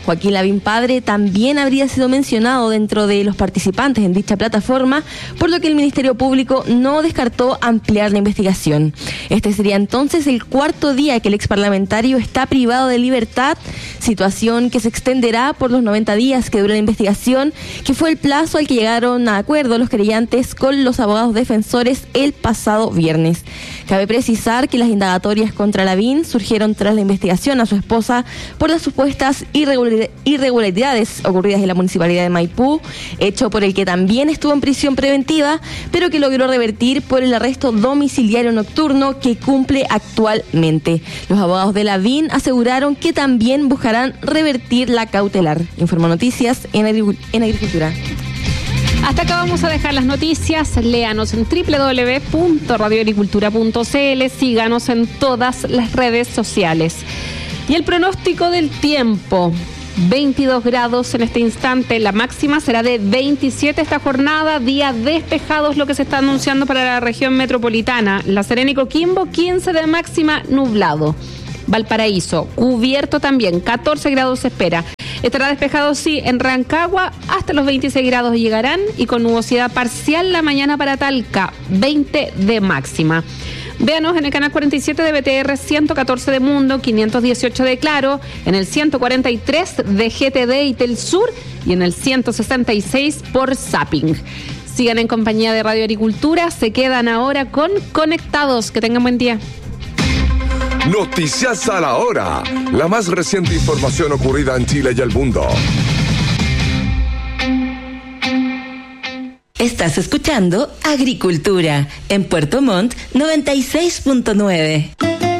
Speaker 17: Joaquín Lavín padre también habría sido mencionado dentro de los participantes en dicha plataforma, por lo que el Ministerio Público no descartó ampliar la investigación. Este sería entonces el cuarto día que el exparlamentario está privado de libertad, situación que se extenderá por los noventa días que dura la investigación, que fue el plazo al que llegaron a acuerdo los querellantes con los abogados defensores el pasado viernes. Cabe precisar que las indagatorias contra Lavín surgieron tras la investigación a su esposa por las supuestas irregularidades ocurridas en la municipalidad de Maipú, hecho por el que también estuvo en prisión preventiva, pero que logró revertir por el arresto domiciliario nocturno que cumple actualmente. Los abogados de Lavín aseguraron que también buscarán revertir la cautelar. Informa Noticias en, Agric- en Agricultura.
Speaker 14: Hasta acá vamos a dejar las noticias. Léanos en doble u doble u doble u punto radio agricultura punto c l. Síganos en todas las redes sociales. Y el pronóstico del tiempo. veintidós grados en este instante. La máxima será de veintisiete esta jornada. Día despejado es lo que se está anunciando para la región metropolitana. La Serena y Coquimbo, quince de máxima, nublado. Valparaíso, cubierto también, catorce grados se espera. Estará despejado, sí, en Rancagua, hasta los veintiséis grados llegarán, y con nubosidad parcial la mañana para Talca, veinte de máxima. Véanos en el canal cuarenta y siete de B T R, ciento catorce de Mundo, quinientos dieciocho de Claro, en el ciento cuarenta y tres de G T D y Telsur, y en el ciento sesenta y seis por Zapping. Sigan en compañía de Radio Agricultura, se quedan ahora con Conectados. Que tengan buen día.
Speaker 4: Noticias a la hora. La más reciente información ocurrida en Chile y el mundo.
Speaker 5: Estás escuchando Agricultura en Puerto Montt noventa y seis punto nueve.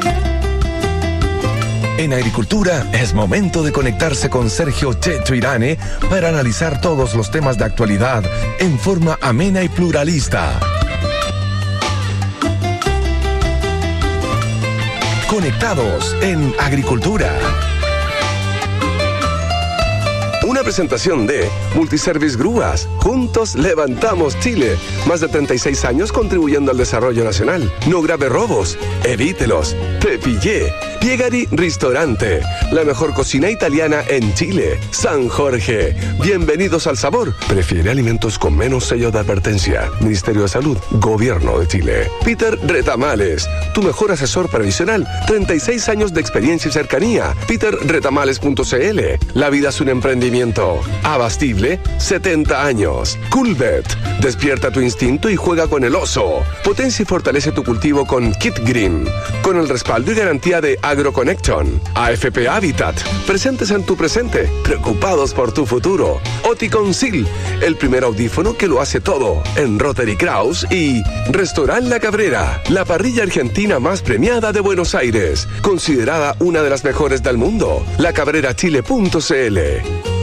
Speaker 4: En Agricultura es momento de conectarse con Sergio Checho Irane para analizar todos los temas de actualidad en forma amena y pluralista. Conectados en Agricultura. Una presentación de Multiservice Grúas. Juntos levantamos Chile. Más de treinta y seis años contribuyendo al desarrollo nacional. No grave robos. Evítelos. Te pillé. Piegari Ristorante. La mejor cocina italiana en Chile. San Jorge. Bienvenidos al sabor. Prefiere alimentos con menos sello de advertencia. Ministerio de Salud. Gobierno de Chile. Peter Retamales. Tu mejor asesor previsional. treinta y seis años de experiencia y cercanía. peter retamales punto c l. La vida es un emprendimiento. Abastible, setenta años. Coolbet. Despierta tu instinto y juega con el oso. Potencia y fortalece tu cultivo con Kit Green. Con el respaldo y garantía de AgroConnection. A F P Habitat. Presentes en tu presente. Preocupados por tu futuro. Oticonsil. El primer audífono que lo hace todo. En Rotary Kraus. Y Restaurant La Cabrera. La parrilla argentina más premiada de Buenos Aires. Considerada una de las mejores del mundo. la cabrera chile punto c l.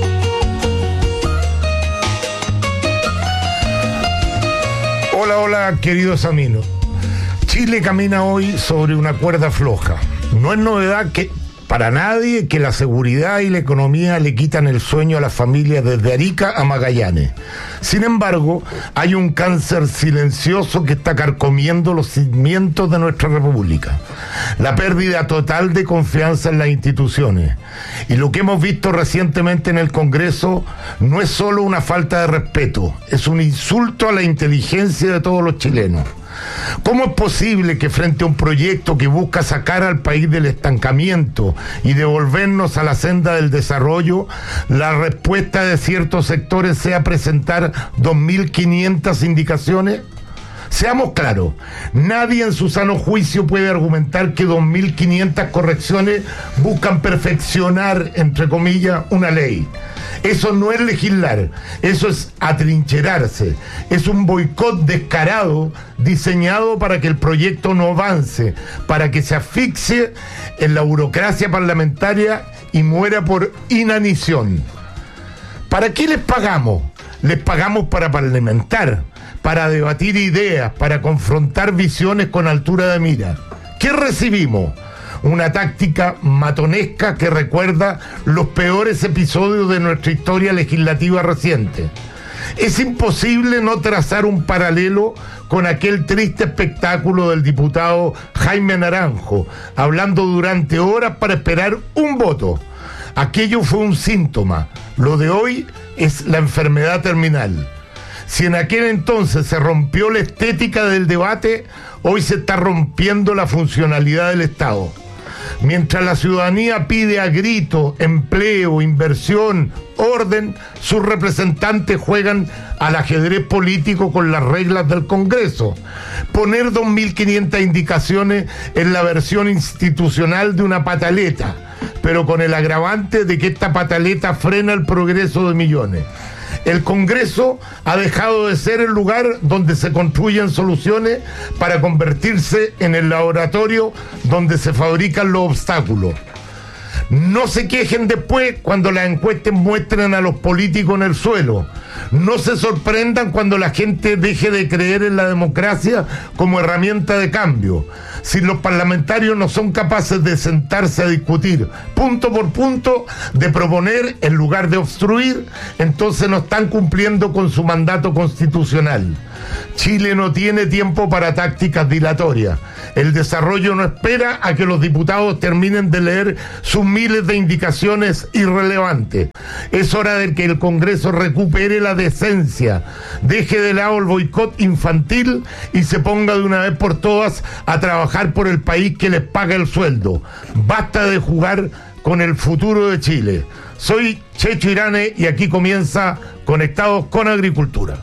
Speaker 18: Hola, hola, queridos amigos. Chile camina hoy sobre una cuerda floja. No es novedad que para nadie que la seguridad y la economía le quitan el sueño a las familias desde Arica a Magallanes. Sin embargo, hay un cáncer silencioso que está carcomiendo los cimientos de nuestra república. La pérdida total de confianza en las instituciones. Y lo que hemos visto recientemente en el Congreso no es solo una falta de respeto, es un insulto a la inteligencia de todos los chilenos. ¿Cómo es posible que frente a un proyecto que busca sacar al país del estancamiento y devolvernos a la senda del desarrollo, la respuesta de ciertos sectores sea presentar dos mil quinientas indicaciones? Seamos claros, nadie en su sano juicio puede argumentar que dos mil quinientas correcciones buscan perfeccionar, entre comillas, una ley. Eso no es legislar, eso es atrincherarse, es un boicot descarado diseñado para que el proyecto no avance, para que se asfixie en la burocracia parlamentaria y muera por inanición. ¿Para qué les pagamos? Les pagamos para parlamentar, para debatir ideas, para confrontar visiones con altura de mira. ¿Qué recibimos? Una táctica matonesca que recuerda los peores episodios de nuestra historia legislativa reciente. Es imposible no trazar un paralelo con aquel triste espectáculo del diputado Jaime Naranjo, hablando durante horas para esperar un voto. Aquello fue un síntoma. Lo de hoy es la enfermedad terminal. Si en aquel entonces se rompió la estética del debate, hoy se está rompiendo la funcionalidad del Estado. Mientras la ciudadanía pide a grito empleo, inversión, orden, sus representantes juegan al ajedrez político con las reglas del Congreso. Poner dos mil quinientas indicaciones es la versión institucional de una pataleta, pero con el agravante de que esta pataleta frena el progreso de millones. El Congreso ha dejado de ser el lugar donde se construyen soluciones para convertirse en el laboratorio donde se fabrican los obstáculos. No se quejen después cuando las encuestas muestren a los políticos en el suelo. No se sorprendan cuando la gente deje de creer en la democracia como herramienta de cambio. Si los parlamentarios no son capaces de sentarse a discutir punto por punto, de proponer en lugar de obstruir, entonces no están cumpliendo con su mandato constitucional. Chile no tiene tiempo para tácticas dilatorias. El desarrollo no espera a que los diputados terminen de leer sus miles de indicaciones irrelevantes. Es hora de que el Congreso recupere la decencia, deje de lado el boicot infantil y se ponga de una vez por todas a trabajar por el país que les paga el sueldo. Basta de jugar con el futuro de Chile. Soy Checho Irane y aquí comienza Conectados con Agricultura.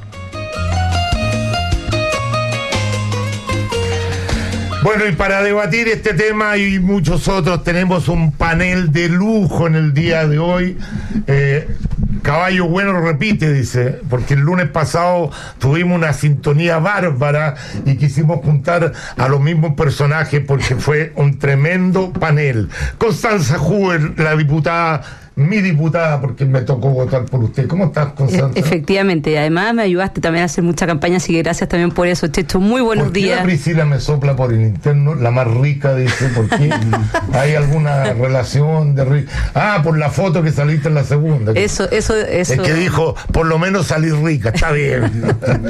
Speaker 18: Bueno, y para debatir este tema y muchos otros tenemos un panel de lujo en el día de hoy. Eh, Caballo bueno repite, dice, porque el lunes pasado tuvimos una sintonía bárbara y quisimos juntar a los mismos personajes porque fue un tremendo panel. Constanza Huber, la diputada, mi diputada, porque me tocó votar por usted. ¿Cómo estás, Constanza?
Speaker 19: Efectivamente, además me ayudaste también a hacer mucha campaña, así que gracias también por eso, Checho. Muy buenos
Speaker 18: ¿Por qué
Speaker 19: días.
Speaker 18: La Priscila me sopla por el interno, la más rica, dice, ¿por qué? ¿Hay alguna relación de rica? Ah, por la foto que saliste en la segunda.
Speaker 19: Eso, eso, eso.
Speaker 18: Es que dijo, por lo menos salir rica, está bien.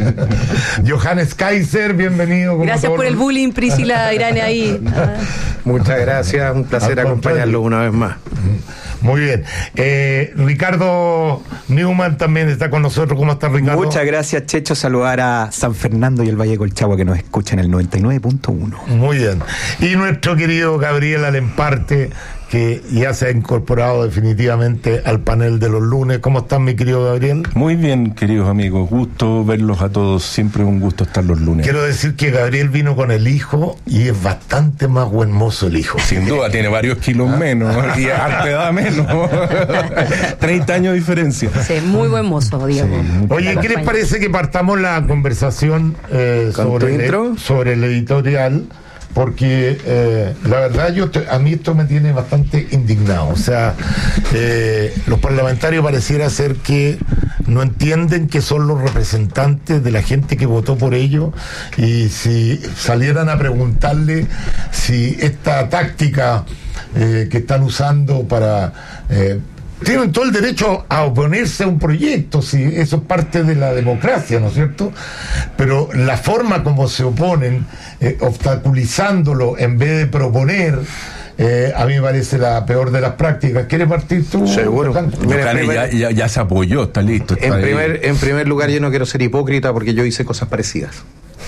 Speaker 18: Johannes Kaiser, bienvenido. Como
Speaker 19: gracias por el bullying, Priscila Irane ahí. Ah.
Speaker 20: Muchas gracias, un placer acompañarlo una vez más.
Speaker 18: Muy bien. Eh, Ricardo Newman también está con nosotros. ¿Cómo está, Ricardo?
Speaker 21: Muchas gracias, Checho. Saludar a San Fernando y el Valle Colchagua que nos escuchan en el noventa y nueve punto uno.
Speaker 18: Muy bien. Y nuestro querido Gabriel Alemparte, que ya se ha incorporado definitivamente al panel de los lunes. ¿Cómo están, mi querido Gabriel?
Speaker 22: Muy bien, queridos amigos. Gusto verlos a todos. Siempre un gusto estar los lunes.
Speaker 18: Quiero decir que Gabriel vino con el hijo y es bastante más buen mozo el hijo.
Speaker 22: Sin duda, tiene varios kilos ¿Ah? menos y harta edad menos. treinta años de diferencia.
Speaker 19: Sí, muy buen mozo, Diego. Sí,
Speaker 18: oye, ¿qué les parece que partamos la conversación eh, sobre, el, sobre el editorial? Porque eh, la verdad yo a mí esto me tiene bastante indignado. O sea, eh, los parlamentarios pareciera ser que no entienden que son los representantes de la gente que votó por ellos, y si salieran a preguntarle si esta táctica eh, que están usando para... Eh, tienen todo el derecho a oponerse a un proyecto, si eso es parte de la democracia, ¿no es cierto? Pero la forma como se oponen, eh, obstaculizándolo en vez de proponer, eh, a mí me parece la peor de las prácticas. ¿Quieres partir tú?
Speaker 20: Seguro.
Speaker 22: Mira, primer, ya, ya, ya se apoyó, está listo. Está
Speaker 20: en, primer, en primer lugar, yo no quiero ser hipócrita porque yo hice cosas parecidas.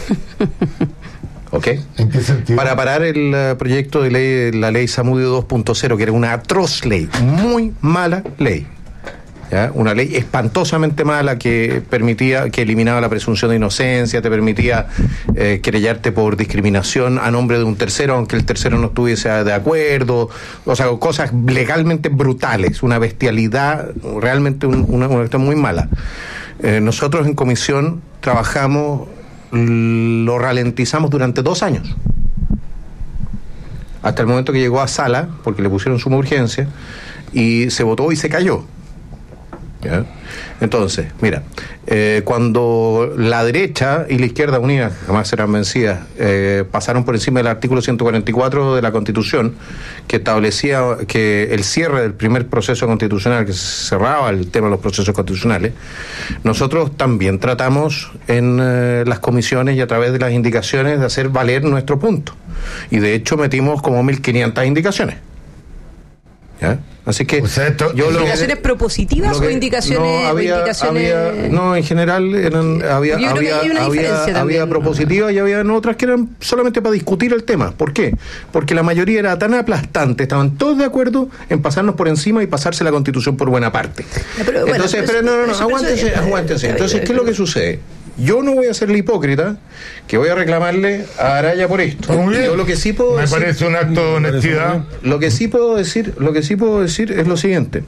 Speaker 20: ¿Ok?
Speaker 18: ¿En qué sentido?
Speaker 20: Para parar el uh, proyecto de ley, la ley Zamudio dos punto cero, que era una atroz ley, muy mala ley. ¿Ya? Una ley espantosamente mala que permitía, que eliminaba la presunción de inocencia, te permitía eh, querellarte por discriminación a nombre de un tercero, aunque el tercero no estuviese de acuerdo, o sea, cosas legalmente brutales, una bestialidad, realmente un, una, una cuestión muy mala. Eh, nosotros en comisión trabajamos, lo ralentizamos durante dos años, hasta el momento que llegó a sala, porque le pusieron suma urgencia, y se votó y se cayó. ¿Ya? Entonces, mira, eh, cuando la derecha y la izquierda unida, jamás serán vencidas, eh, pasaron por encima del artículo ciento cuarenta y cuatro de la Constitución, que establecía que el cierre del primer proceso constitucional, que se cerraba el tema de los procesos constitucionales, nosotros también tratamos en eh, las comisiones y a través de las indicaciones de hacer valer nuestro punto. Y de hecho metimos como mil quinientas indicaciones. ¿Ya? Así que
Speaker 19: o sea, esto, yo ¿indicaciones lo, propositivas que, o indicaciones,
Speaker 20: no, había,
Speaker 19: o indicaciones...
Speaker 20: había, no, en general eran, había, había, había, había propositivas y había otras que eran solamente para discutir el tema. ¿Por qué? Porque la mayoría era tan aplastante, estaban todos de acuerdo en pasarnos por encima y pasarse la Constitución por buena parte. Pero, bueno, Entonces, pero, pero no, no, no, pero, aguántense, pero, aguántense. Entonces, ¿qué es lo que sucede? Yo no voy a ser el hipócrita que voy a reclamarle a Araya por esto. Yo lo que sí puedo
Speaker 18: me
Speaker 20: decir,
Speaker 18: parece un acto de honestidad.
Speaker 20: Lo que sí puedo decir, lo que sí puedo decir es lo siguiente.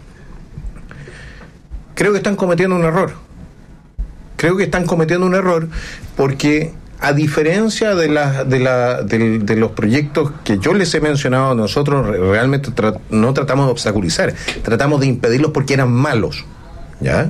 Speaker 20: Creo que están cometiendo un error. Creo que están cometiendo un error porque a diferencia de la, de la de, de los proyectos que yo les he mencionado, nosotros realmente tra- no tratamos de obstaculizar, tratamos de impedirlos porque eran malos, ¿ya?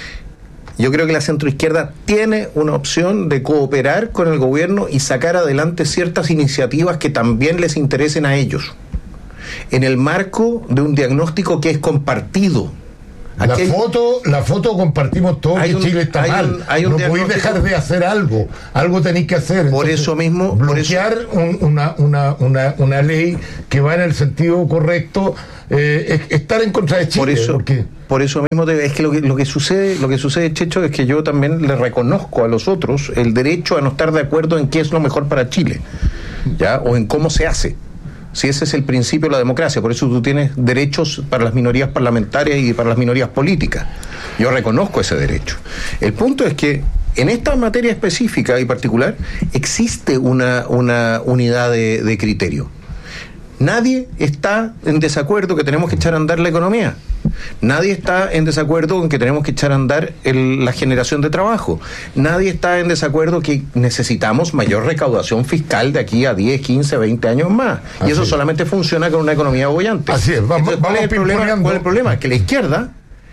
Speaker 20: Yo creo que la centroizquierda tiene una opción de cooperar con el gobierno y sacar adelante ciertas iniciativas que también les interesen a ellos, en el marco de un diagnóstico que es compartido.
Speaker 18: La Aquí foto, hay, la foto compartimos todos que un, Chile está hay mal. Un, hay un no podéis dejar de hacer algo, algo tenéis que hacer.
Speaker 20: Por Entonces, eso mismo,
Speaker 18: bloquear
Speaker 20: por eso,
Speaker 18: un, una, una, una, una ley que va en el sentido correcto, eh, es, estar en contra de Chile.
Speaker 20: Por eso, porque... por eso mismo te, es que lo que lo que sucede, lo que sucede, Checho, es que yo también le reconozco a los otros el derecho a no estar de acuerdo en qué es lo mejor para Chile, ya, o en cómo se hace. Si ese es el principio de la democracia, por eso tú tienes derechos para las minorías parlamentarias y para las minorías políticas. Yo reconozco ese derecho. El punto es que en esta materia específica y particular existe una, una unidad de, de criterio. Nadie está en desacuerdo que tenemos que echar a andar la economía. Nadie está en desacuerdo en que tenemos que echar a andar el, la generación de trabajo. Nadie está en desacuerdo que necesitamos mayor recaudación fiscal de aquí a diez, quince, veinte años más. Así y eso es. Solamente funciona con una economía bollante.
Speaker 18: Así es. Vamos,
Speaker 20: Entonces, ¿cuál,
Speaker 18: vamos
Speaker 20: es el problema? ¿Cuál es el problema? Que la izquierda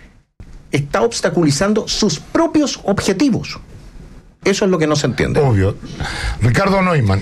Speaker 20: está obstaculizando sus propios objetivos. Eso es lo que no se entiende.
Speaker 18: Obvio. Ricardo Neumann.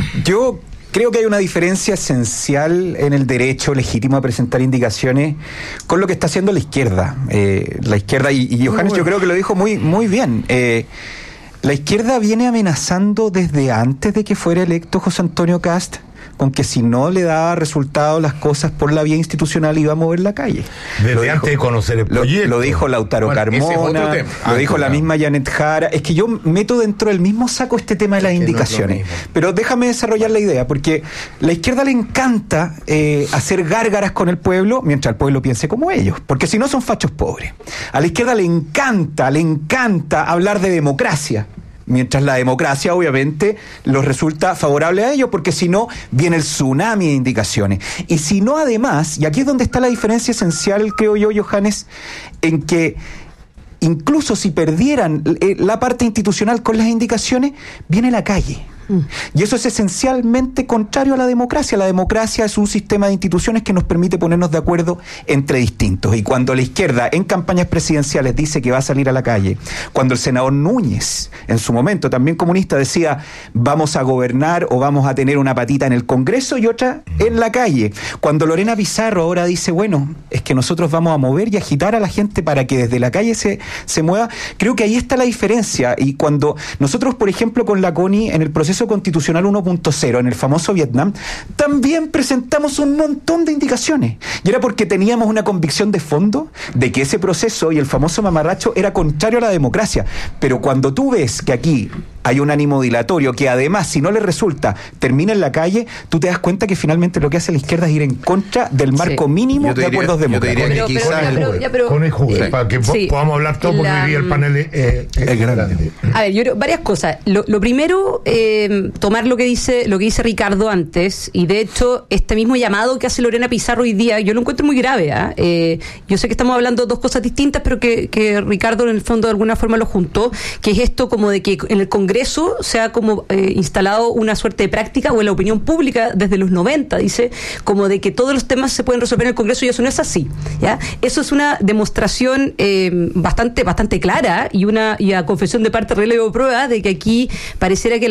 Speaker 21: Yo creo que hay una diferencia esencial en el derecho legítimo a presentar indicaciones con lo que está haciendo la izquierda. Eh, la izquierda, y, y Johannes bueno. yo creo que lo dijo muy, muy bien. Eh, la izquierda viene amenazando desde antes de que fuera electo José Antonio Kast con que si no le daba resultados las cosas por la vía institucional iba a mover la calle.
Speaker 18: Desde
Speaker 21: lo
Speaker 18: antes
Speaker 21: dijo,
Speaker 18: de conocer el proyecto.
Speaker 21: Lo, lo dijo Lautaro bueno, Carmona, es lo dijo ah, la misma Janet Jara. Es que yo meto dentro del mismo saco este tema de las indicaciones. No Pero déjame desarrollar la idea, porque la izquierda le encanta eh, hacer gárgaras con el pueblo mientras el pueblo piense como ellos, porque si no son fachos pobres. A la izquierda le encanta, le encanta hablar de democracia, mientras la democracia obviamente los resulta favorable a ellos, porque si no viene el tsunami de indicaciones. Y si no, además, y aquí es donde está la diferencia esencial, creo yo, Johannes, en que incluso si perdieran la parte institucional con las indicaciones, viene la calle. Y eso es esencialmente contrario a la democracia. La democracia es un sistema de instituciones que nos permite ponernos de acuerdo entre distintos. Y cuando la izquierda en campañas presidenciales dice que va a salir a la calle, cuando el senador Núñez, en su momento también comunista, decía vamos a gobernar o vamos a tener una patita en el Congreso y otra en la calle, cuando Lorena Pizarro ahora dice bueno, es que nosotros vamos a mover y agitar a la gente para que desde la calle se, se mueva, creo que ahí está la diferencia. Y cuando nosotros, por ejemplo, con la CONI en el proceso constitucional uno punto cero, en el famoso Vietnam, también presentamos un montón de indicaciones. Y era porque teníamos una convicción de fondo de que ese proceso y el famoso mamarracho era contrario a la democracia. Pero cuando tú ves que aquí hay un ánimo dilatorio que además, si no le resulta, termina en la calle, tú te das cuenta que finalmente lo que hace la izquierda es ir en contra del marco sí. mínimo de acuerdos democráticos.
Speaker 18: Pero, pero, pero, pero, pero, con el jugo, sí. para que sí. podamos hablar todo, porque la, el panel es, eh, es grande.
Speaker 19: A ver, yo creo, varias cosas. Lo, lo primero, eh, tomar lo que dice lo que dice Ricardo antes, y de hecho, este mismo llamado que hace Lorena Pizarro hoy día, yo lo encuentro muy grave. ¿eh? Eh, yo sé que estamos hablando de dos cosas distintas, pero que, que Ricardo en el fondo de alguna forma lo juntó, que es esto como de que en el Congreso se ha como eh, instalado una suerte de práctica, o en la opinión pública desde los noventa, dice, como de que todos los temas se pueden resolver en el Congreso, y eso no es así, ¿ya? Eso es una demostración eh, bastante bastante clara y una y a confesión de parte relevo prueba de que aquí pareciera que la democracia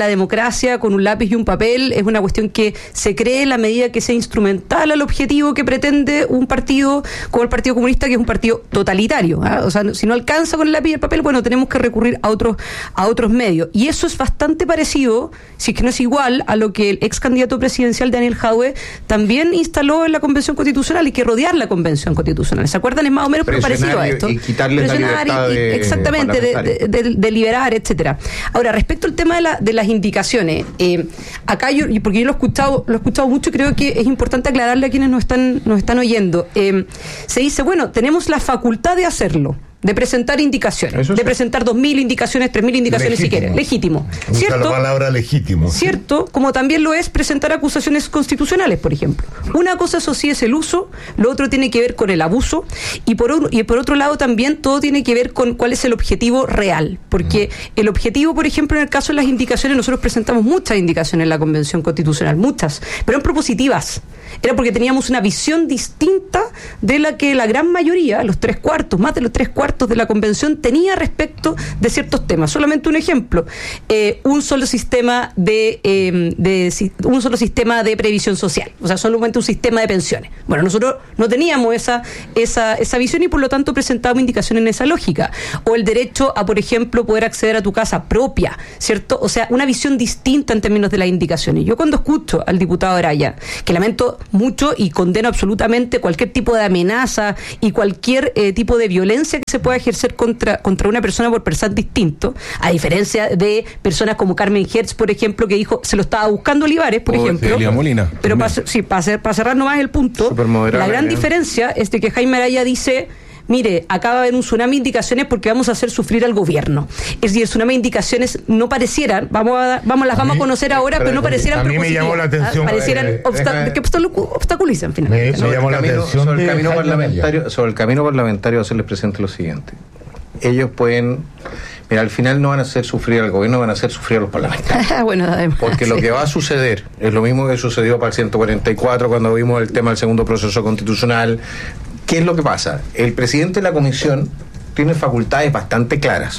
Speaker 19: democracia con un lápiz y un papel es una cuestión que se cree en la medida que sea instrumental al objetivo que pretende un partido como el Partido Comunista, que es un partido totalitario, ¿eh? O sea, si no alcanza con el lápiz y el papel, bueno, tenemos que recurrir a otros a otros medios. Y eso es bastante parecido, si es que no es igual, a lo que el ex candidato presidencial Daniel Jadwe también instaló en la Convención Constitucional. Hay que rodear la Convención Constitucional. ¿Se acuerdan? Es más o menos pero parecido a esto.
Speaker 20: Y quitarle la libertad
Speaker 19: y, y,
Speaker 20: de,
Speaker 19: exactamente, de, de, de, de liberar, etcétera. Ahora, respecto al tema de, la, de las indicaciones, eh, acá yo, porque yo lo he escuchado, lo he escuchado mucho, creo que es importante aclararle a quienes nos están, nos están oyendo. Eh, se dice, bueno, tenemos la facultad de hacerlo, de presentar indicaciones, Eso de sí. presentar dos mil indicaciones, tres mil indicaciones legítimo. si quieren. Legítimo.
Speaker 18: Usa
Speaker 19: ¿Cierto?
Speaker 18: la palabra legítimo.
Speaker 19: Cierto, como también lo es presentar acusaciones constitucionales, por ejemplo. Una cosa, eso sí, es el uso, lo otro tiene que ver con el abuso, y por, un, y por otro lado también todo tiene que ver con cuál es el objetivo real. Porque mm. el objetivo, por ejemplo, en el caso de las indicaciones, nosotros presentamos muchas indicaciones en la Convención Constitucional, muchas, pero eran propositivas. Era porque teníamos una visión distinta de la que la gran mayoría, los tres cuartos, más de los tres cuartos de la Convención tenía respecto de ciertos temas. Solamente un ejemplo, eh, un solo sistema de, eh, de un solo sistema de previsión social, o sea, solamente un sistema de pensiones. Bueno, nosotros no teníamos esa, esa, esa visión y por lo tanto presentábamos indicaciones en esa lógica. O el derecho a, por ejemplo, poder acceder a tu casa propia, ¿cierto? O sea, una visión distinta en términos de las indicaciones. Yo cuando escucho al diputado Araya, que lamento mucho y condeno absolutamente cualquier tipo de amenaza y cualquier eh, tipo de violencia que se pueda ejercer contra, contra una persona por pensar distinto, a diferencia de personas como Carmen Hertz, por ejemplo, que dijo, se lo estaba buscando Olivares, por
Speaker 22: o
Speaker 19: ejemplo.
Speaker 22: Elia Molina.
Speaker 19: Pero para sí, pa hacer, pa cerrar nomás el punto, la gran eh. diferencia es de que Jaime Araya dice, mire, acaba de haber un tsunami de indicaciones porque vamos a hacer sufrir al gobierno. Es decir, el tsunami de indicaciones no parecieran, vamos a, vamos las a vamos mí, a conocer ahora, pero no parecieran
Speaker 18: a mí me llamó la atención,
Speaker 19: parecieran
Speaker 18: eh,
Speaker 19: obsta que obstaculizan finalmente.
Speaker 18: Me, me llamó la
Speaker 20: camino,
Speaker 18: atención
Speaker 20: sobre, el camino
Speaker 18: de
Speaker 20: parlamentario, sobre el camino parlamentario hacerles presente lo siguiente. Ellos pueden, mira, al final no van a hacer sufrir al gobierno, van a hacer sufrir a los parlamentarios.
Speaker 19: Bueno, además,
Speaker 20: porque
Speaker 19: sí.
Speaker 20: lo que va a suceder es lo mismo que sucedió para el ciento cuarenta y cuatro cuando vimos el tema del segundo proceso constitucional. ¿Qué es lo que pasa? El presidente de la comisión tiene facultades bastante claras.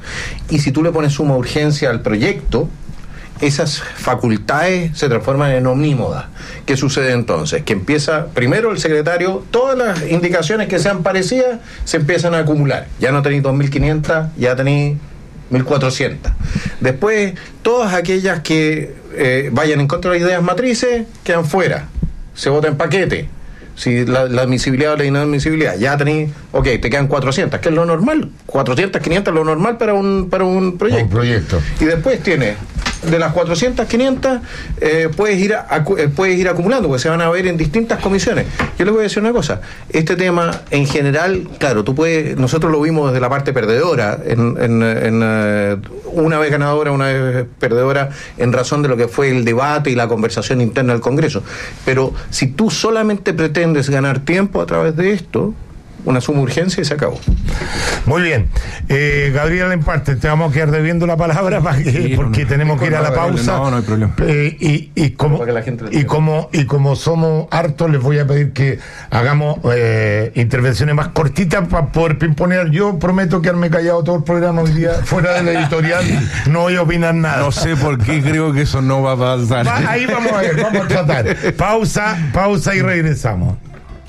Speaker 20: Y si tú le pones suma urgencia al proyecto, esas facultades se transforman en omnímodas. ¿Qué sucede entonces? Que empieza, primero el secretario, todas las indicaciones que sean parecidas se empiezan a acumular. Ya no tenéis dos mil quinientas, ya tenéis mil cuatrocientas. Después, todas aquellas que eh, vayan en contra de las ideas matrices quedan fuera. Se vota en paquete. Si la, la admisibilidad o la inadmisibilidad, ya tenéis, ok, te quedan cuatrocientas, que es lo normal, cuatrocientas, quinientas, lo normal para un para un proyecto.
Speaker 18: Un proyecto.
Speaker 20: Y después tienes, de las cuatrocientas, quinientas, eh, puedes ir a, eh, puedes ir acumulando, porque se van a ver en distintas comisiones. Yo les voy a decir una cosa, este tema, en general, claro, tú puedes, nosotros lo vimos desde la parte perdedora, en, en, en uh, una vez ganadora, una vez perdedora, en razón de lo que fue el debate y la conversación interna del Congreso. Pero si tú solamente pretendes ganar tiempo a través de esto, una suma urgencia y se acabó.
Speaker 18: Muy bien. Eh, Gabriel Emparte, te vamos a quedar debiendo la palabra para que, sí, porque no, tenemos que ir a la pausa.
Speaker 22: No, no hay problema.
Speaker 18: Eh, y, y, como, y, como, y como somos hartos, les voy a pedir que hagamos eh, intervenciones más cortitas para poder pimponear. Yo prometo quedarme callado todo el programa hoy día, fuera de la editorial, no voy a opinar nada.
Speaker 22: No sé por qué creo que eso no va a pasar.
Speaker 18: Va, ahí vamos a ver, vamos a tratar. Pausa, pausa y regresamos.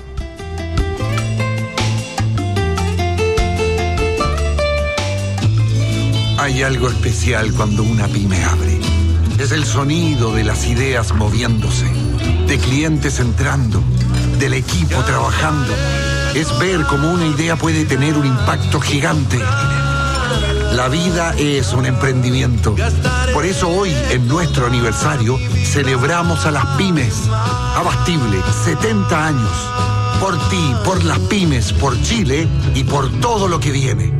Speaker 1: Hay algo especial cuando una pyme abre. Es el sonido de las ideas moviéndose, de clientes entrando, del equipo trabajando. Es ver cómo una idea puede tener un impacto gigante. La vida es un emprendimiento. Por eso hoy, en nuestro aniversario, celebramos a las pymes. Abastible, setenta años. Por ti, por las pymes, por Chile y por todo lo que viene.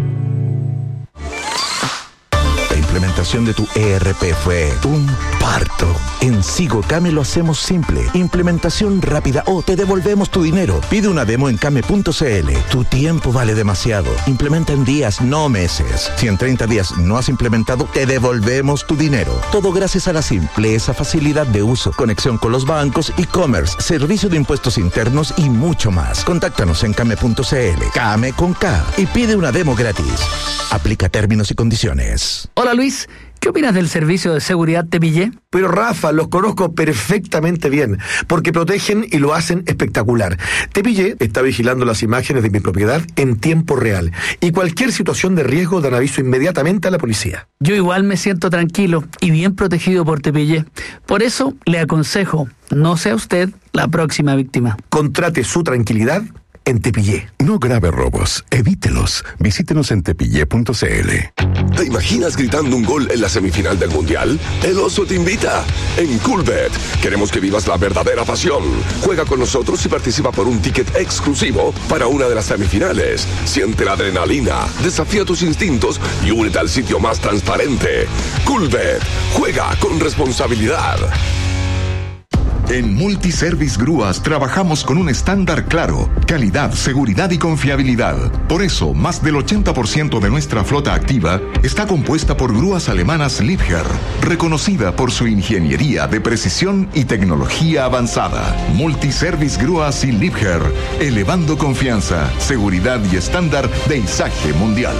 Speaker 4: La implementación de tu E R P fue un parto. En Sigocame lo hacemos simple. Implementación rápida o te devolvemos tu dinero. Pide una demo en came punto c l. Tu tiempo vale demasiado. Implementa en días, no meses. Si en treinta días no has implementado, te devolvemos tu dinero. Todo gracias a la simpleza, facilidad de uso, conexión con los bancos, e-commerce, servicio de impuestos internos y mucho más. Contáctanos en came punto c l. Came con K. Y pide una demo gratis. Aplica términos y condiciones.
Speaker 2: Hola Luis, ¿Qué opinas del servicio de seguridad Tepillé?
Speaker 3: Pero Rafa, los conozco perfectamente bien, porque protegen y lo hacen espectacular. Tepillé está vigilando las imágenes de mi propiedad en tiempo real, y cualquier situación de riesgo dan aviso inmediatamente a la policía.
Speaker 2: Yo igual me siento tranquilo y bien protegido por Tepillé. Por eso le aconsejo, no sea usted la próxima víctima.
Speaker 3: Contrate su tranquilidad en Tepillé.
Speaker 23: No grave robos, evítelos. Visítenos en tepillé punto c l.
Speaker 4: ¿Te imaginas gritando un gol en la semifinal del Mundial? El Oso te invita. En Coolbet queremos que vivas la verdadera pasión. Juega con nosotros y participa por un ticket exclusivo para una de las semifinales. Siente la adrenalina, desafía tus instintos y únete al sitio más transparente. Coolbet. Juega con responsabilidad.
Speaker 24: En Multiservice Grúas trabajamos con un estándar claro, calidad, seguridad y confiabilidad. Por eso, más del ochenta por ciento de nuestra flota activa está compuesta por grúas alemanas Liebherr, reconocida por su ingeniería de precisión y tecnología avanzada. Multiservice Grúas y Liebherr, elevando confianza, seguridad y estándar de izaje mundial.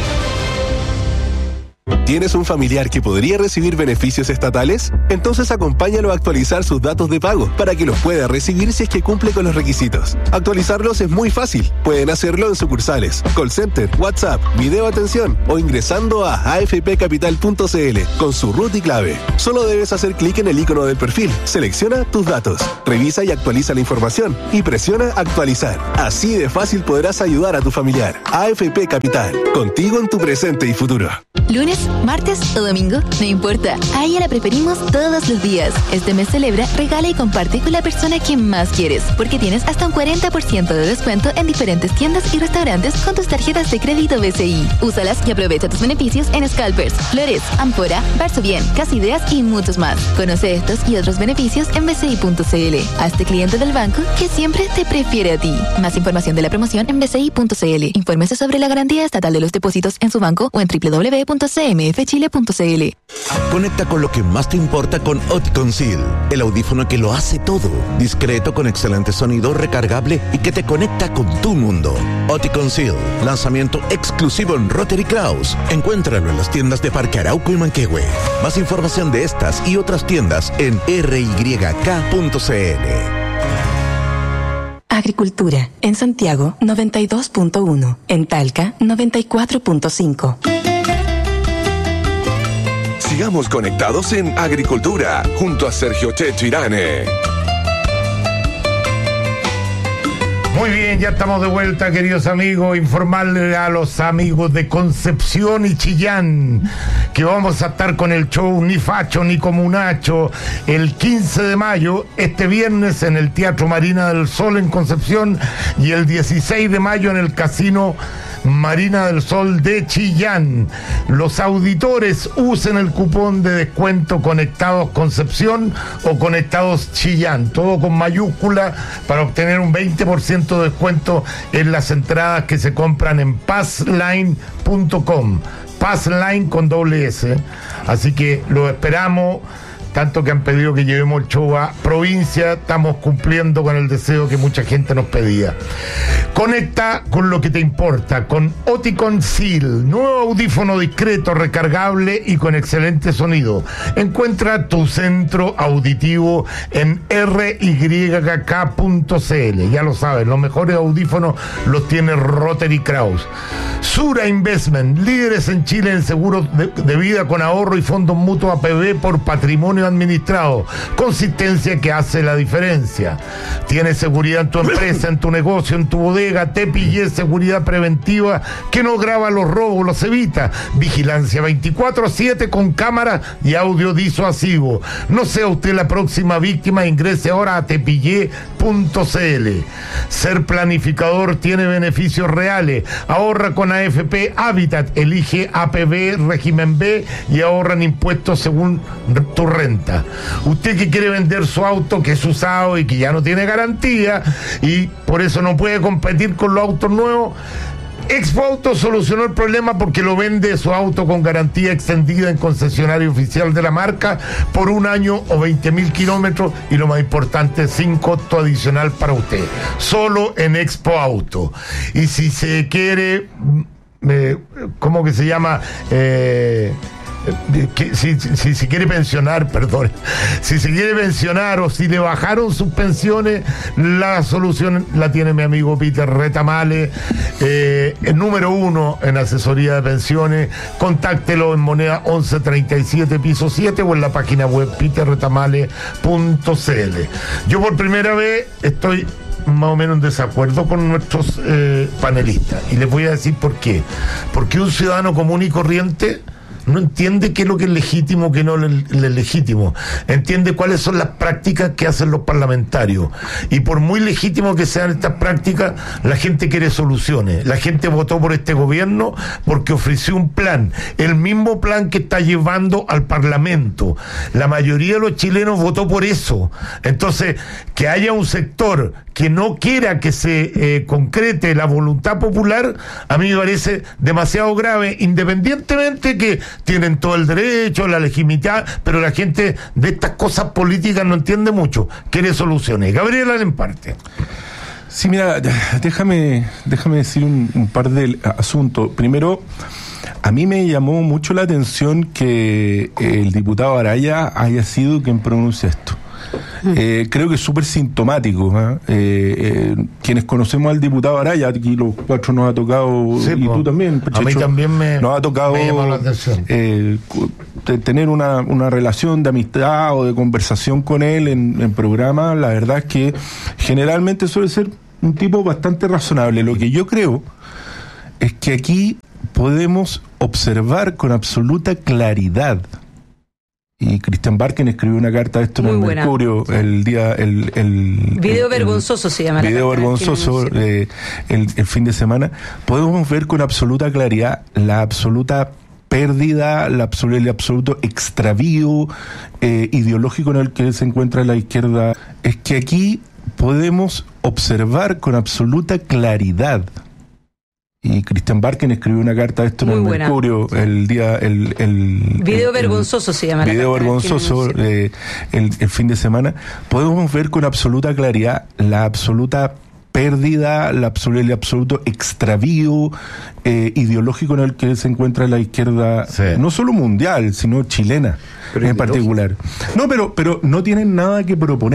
Speaker 25: ¿Tienes un familiar que podría recibir beneficios estatales? Entonces acompáñalo a actualizar sus datos de pago para que los pueda recibir si es que cumple con los requisitos. Actualizarlos es muy fácil. Pueden hacerlo en sucursales, call center, WhatsApp, video atención o ingresando a a f p capital punto c l con su root y clave. Solo debes hacer clic en el icono del perfil, selecciona tus datos, revisa y actualiza la información y presiona actualizar. Así de fácil podrás ayudar a tu familiar. A F P Capital, contigo en tu presente y futuro.
Speaker 26: Lunes, martes o domingo, no importa. A ella la preferimos todos los días. Este mes celebra, regala y comparte con la persona que más quieres, porque tienes hasta un cuarenta por ciento de descuento en diferentes tiendas y restaurantes con tus tarjetas de crédito B C I. Úsalas y aprovecha tus beneficios en Scalpers, Flores, Ampora, Varsovien, Casa Ideas y muchos más. Conoce estos y otros beneficios en b c i punto c l. Hazte cliente del banco que siempre te prefiere a ti. Más información de la promoción en b c i punto c l. Infórmese sobre la garantía estatal de los depósitos en su banco o en w w w punto c m f chile punto c l.
Speaker 8: Conecta con lo que más te importa con Oticon Seal, el audífono que lo hace todo. Discreto, con excelente sonido, recargable y que te conecta con tu mundo. Oticon Seal, lanzamiento exclusivo en Rotary Kraus. Encuéntralo en las tiendas de Parque Arauco y Manquehue. Más información de estas y otras tiendas en r y k punto c l.
Speaker 5: Agricultura. En Santiago, noventa y dos punto uno. En Talca, noventa y cuatro punto cinco.
Speaker 4: Sigamos conectados en Agricultura, junto a Sergio Checho Irane.
Speaker 18: Muy bien, ya estamos de vuelta, queridos amigos. Informarle a los amigos de Concepción y Chillán que vamos a estar con el show Ni Facho ni Comunacho el quince de mayo, este viernes en el Teatro Marina del Sol en Concepción, y el dieciséis de mayo en el Casino Marina del Sol de Chillán. Los auditores usen el cupón de descuento Conectados Concepción o Conectados Chillán, todo con mayúscula, para obtener un veinte por ciento de descuento en las entradas que se compran en passline punto com. Passline con doble S. Así que lo esperamos. Tanto que han pedido que llevemos el show a provincia, estamos cumpliendo con el deseo que mucha gente nos pedía. Conecta con lo que te importa, con Oticon Seal, nuevo audífono discreto, recargable y con excelente sonido. Encuentra tu centro auditivo en r y k punto c l. Ya lo sabes, los mejores audífonos los tiene Rotary Kraus. Sura Investment, líderes en Chile en seguros de, de vida con ahorro y fondos mutuos A P B por patrimonio administrado. Consistencia que hace la diferencia. Tienes seguridad en tu empresa, en tu negocio, en tu bodega. Tepillé seguridad preventiva que no graba los robos, los evita. Vigilancia veinticuatro siete con cámara y audio disuasivo. No sea usted la próxima víctima, ingrese ahora a tepillé punto c l. Ser planificador tiene beneficios reales. Ahorra con A F P Habitat, elige A P B régimen B y ahorran impuestos según tu renta. Usted que quiere vender su auto que es usado y que ya no tiene garantía y por eso no puede competir con los autos nuevos, Expo Auto solucionó el problema porque lo vende su auto con garantía extendida en concesionario oficial de la marca por un año o veinte mil kilómetros, y lo más importante, sin costo adicional para usted. Solo en Expo Auto. Y si se quiere, eh, ¿cómo que se llama? Eh, que si, si se quiere pensionar, perdón, si se quiere pensionar o si le bajaron sus pensiones, la solución la tiene mi amigo Peter Retamale, eh, el número uno en asesoría de pensiones. Contáctelo en Moneda once treinta y siete, piso siete, o en la página web peter retamale punto c l. Yo por primera vez estoy más o menos en desacuerdo con nuestros eh, panelistas, y les voy a decir por qué. Porque un ciudadano común y corriente no entiende qué es lo que es legítimo, qué no es legítimo. Entiende cuáles son las prácticas que hacen los parlamentarios. Y por muy legítimo que sean estas prácticas, la gente quiere soluciones. La gente votó por este gobierno porque ofreció un plan, el mismo plan que está llevando al Parlamento. La mayoría de los chilenos votó por eso. Entonces, que haya un sector que no quiera que se eh, concrete la voluntad popular, a mí me parece demasiado grave, independientemente que tienen todo el derecho, la legitimidad, pero la gente de estas cosas políticas no entiende mucho, quiere soluciones. Gabriela Lemparte.
Speaker 22: Sí, mira, déjame, déjame decir un, un par de asuntos. Primero, a mí me llamó mucho la atención que el diputado Araya haya sido quien pronuncia esto. Eh, creo que es súper sintomático. ¿eh? Eh, eh, quienes conocemos al diputado Araya, aquí los cuatro nos ha tocado, sí, y po, tú también, Pechecho,
Speaker 18: a mí también me,
Speaker 22: nos ha tocado
Speaker 18: me llamó la atención.
Speaker 22: Eh, de tener una, una relación de amistad o de conversación con él en, en programa. La verdad es que generalmente suele ser un tipo bastante razonable. Lo que yo creo es que aquí podemos observar con absoluta claridad, y Christian Barken escribió una carta de esto en el Mercurio, sí, el día, el, el
Speaker 19: video
Speaker 22: el,
Speaker 19: vergonzoso se llama.
Speaker 22: Video vergonzoso eh, el, el fin de semana. Podemos ver con absoluta claridad la absoluta pérdida, la absolu- el absoluto extravío eh, ideológico en el que se encuentra la izquierda. Es que aquí podemos observar con absoluta claridad, y Christian Barken escribió una carta de esto en el Mercurio el día, el, el
Speaker 19: video
Speaker 22: el,
Speaker 19: vergonzoso
Speaker 22: el,
Speaker 19: se llama.
Speaker 22: Video vergonzoso eh, el, el fin de semana. Podemos ver con absoluta claridad la absoluta pérdida, la absolu- el absoluto extravío eh, ideológico en el que se encuentra la izquierda, sí, no solo mundial, sino chilena, pero en particular. No, pero, pero no tienen nada que proponer.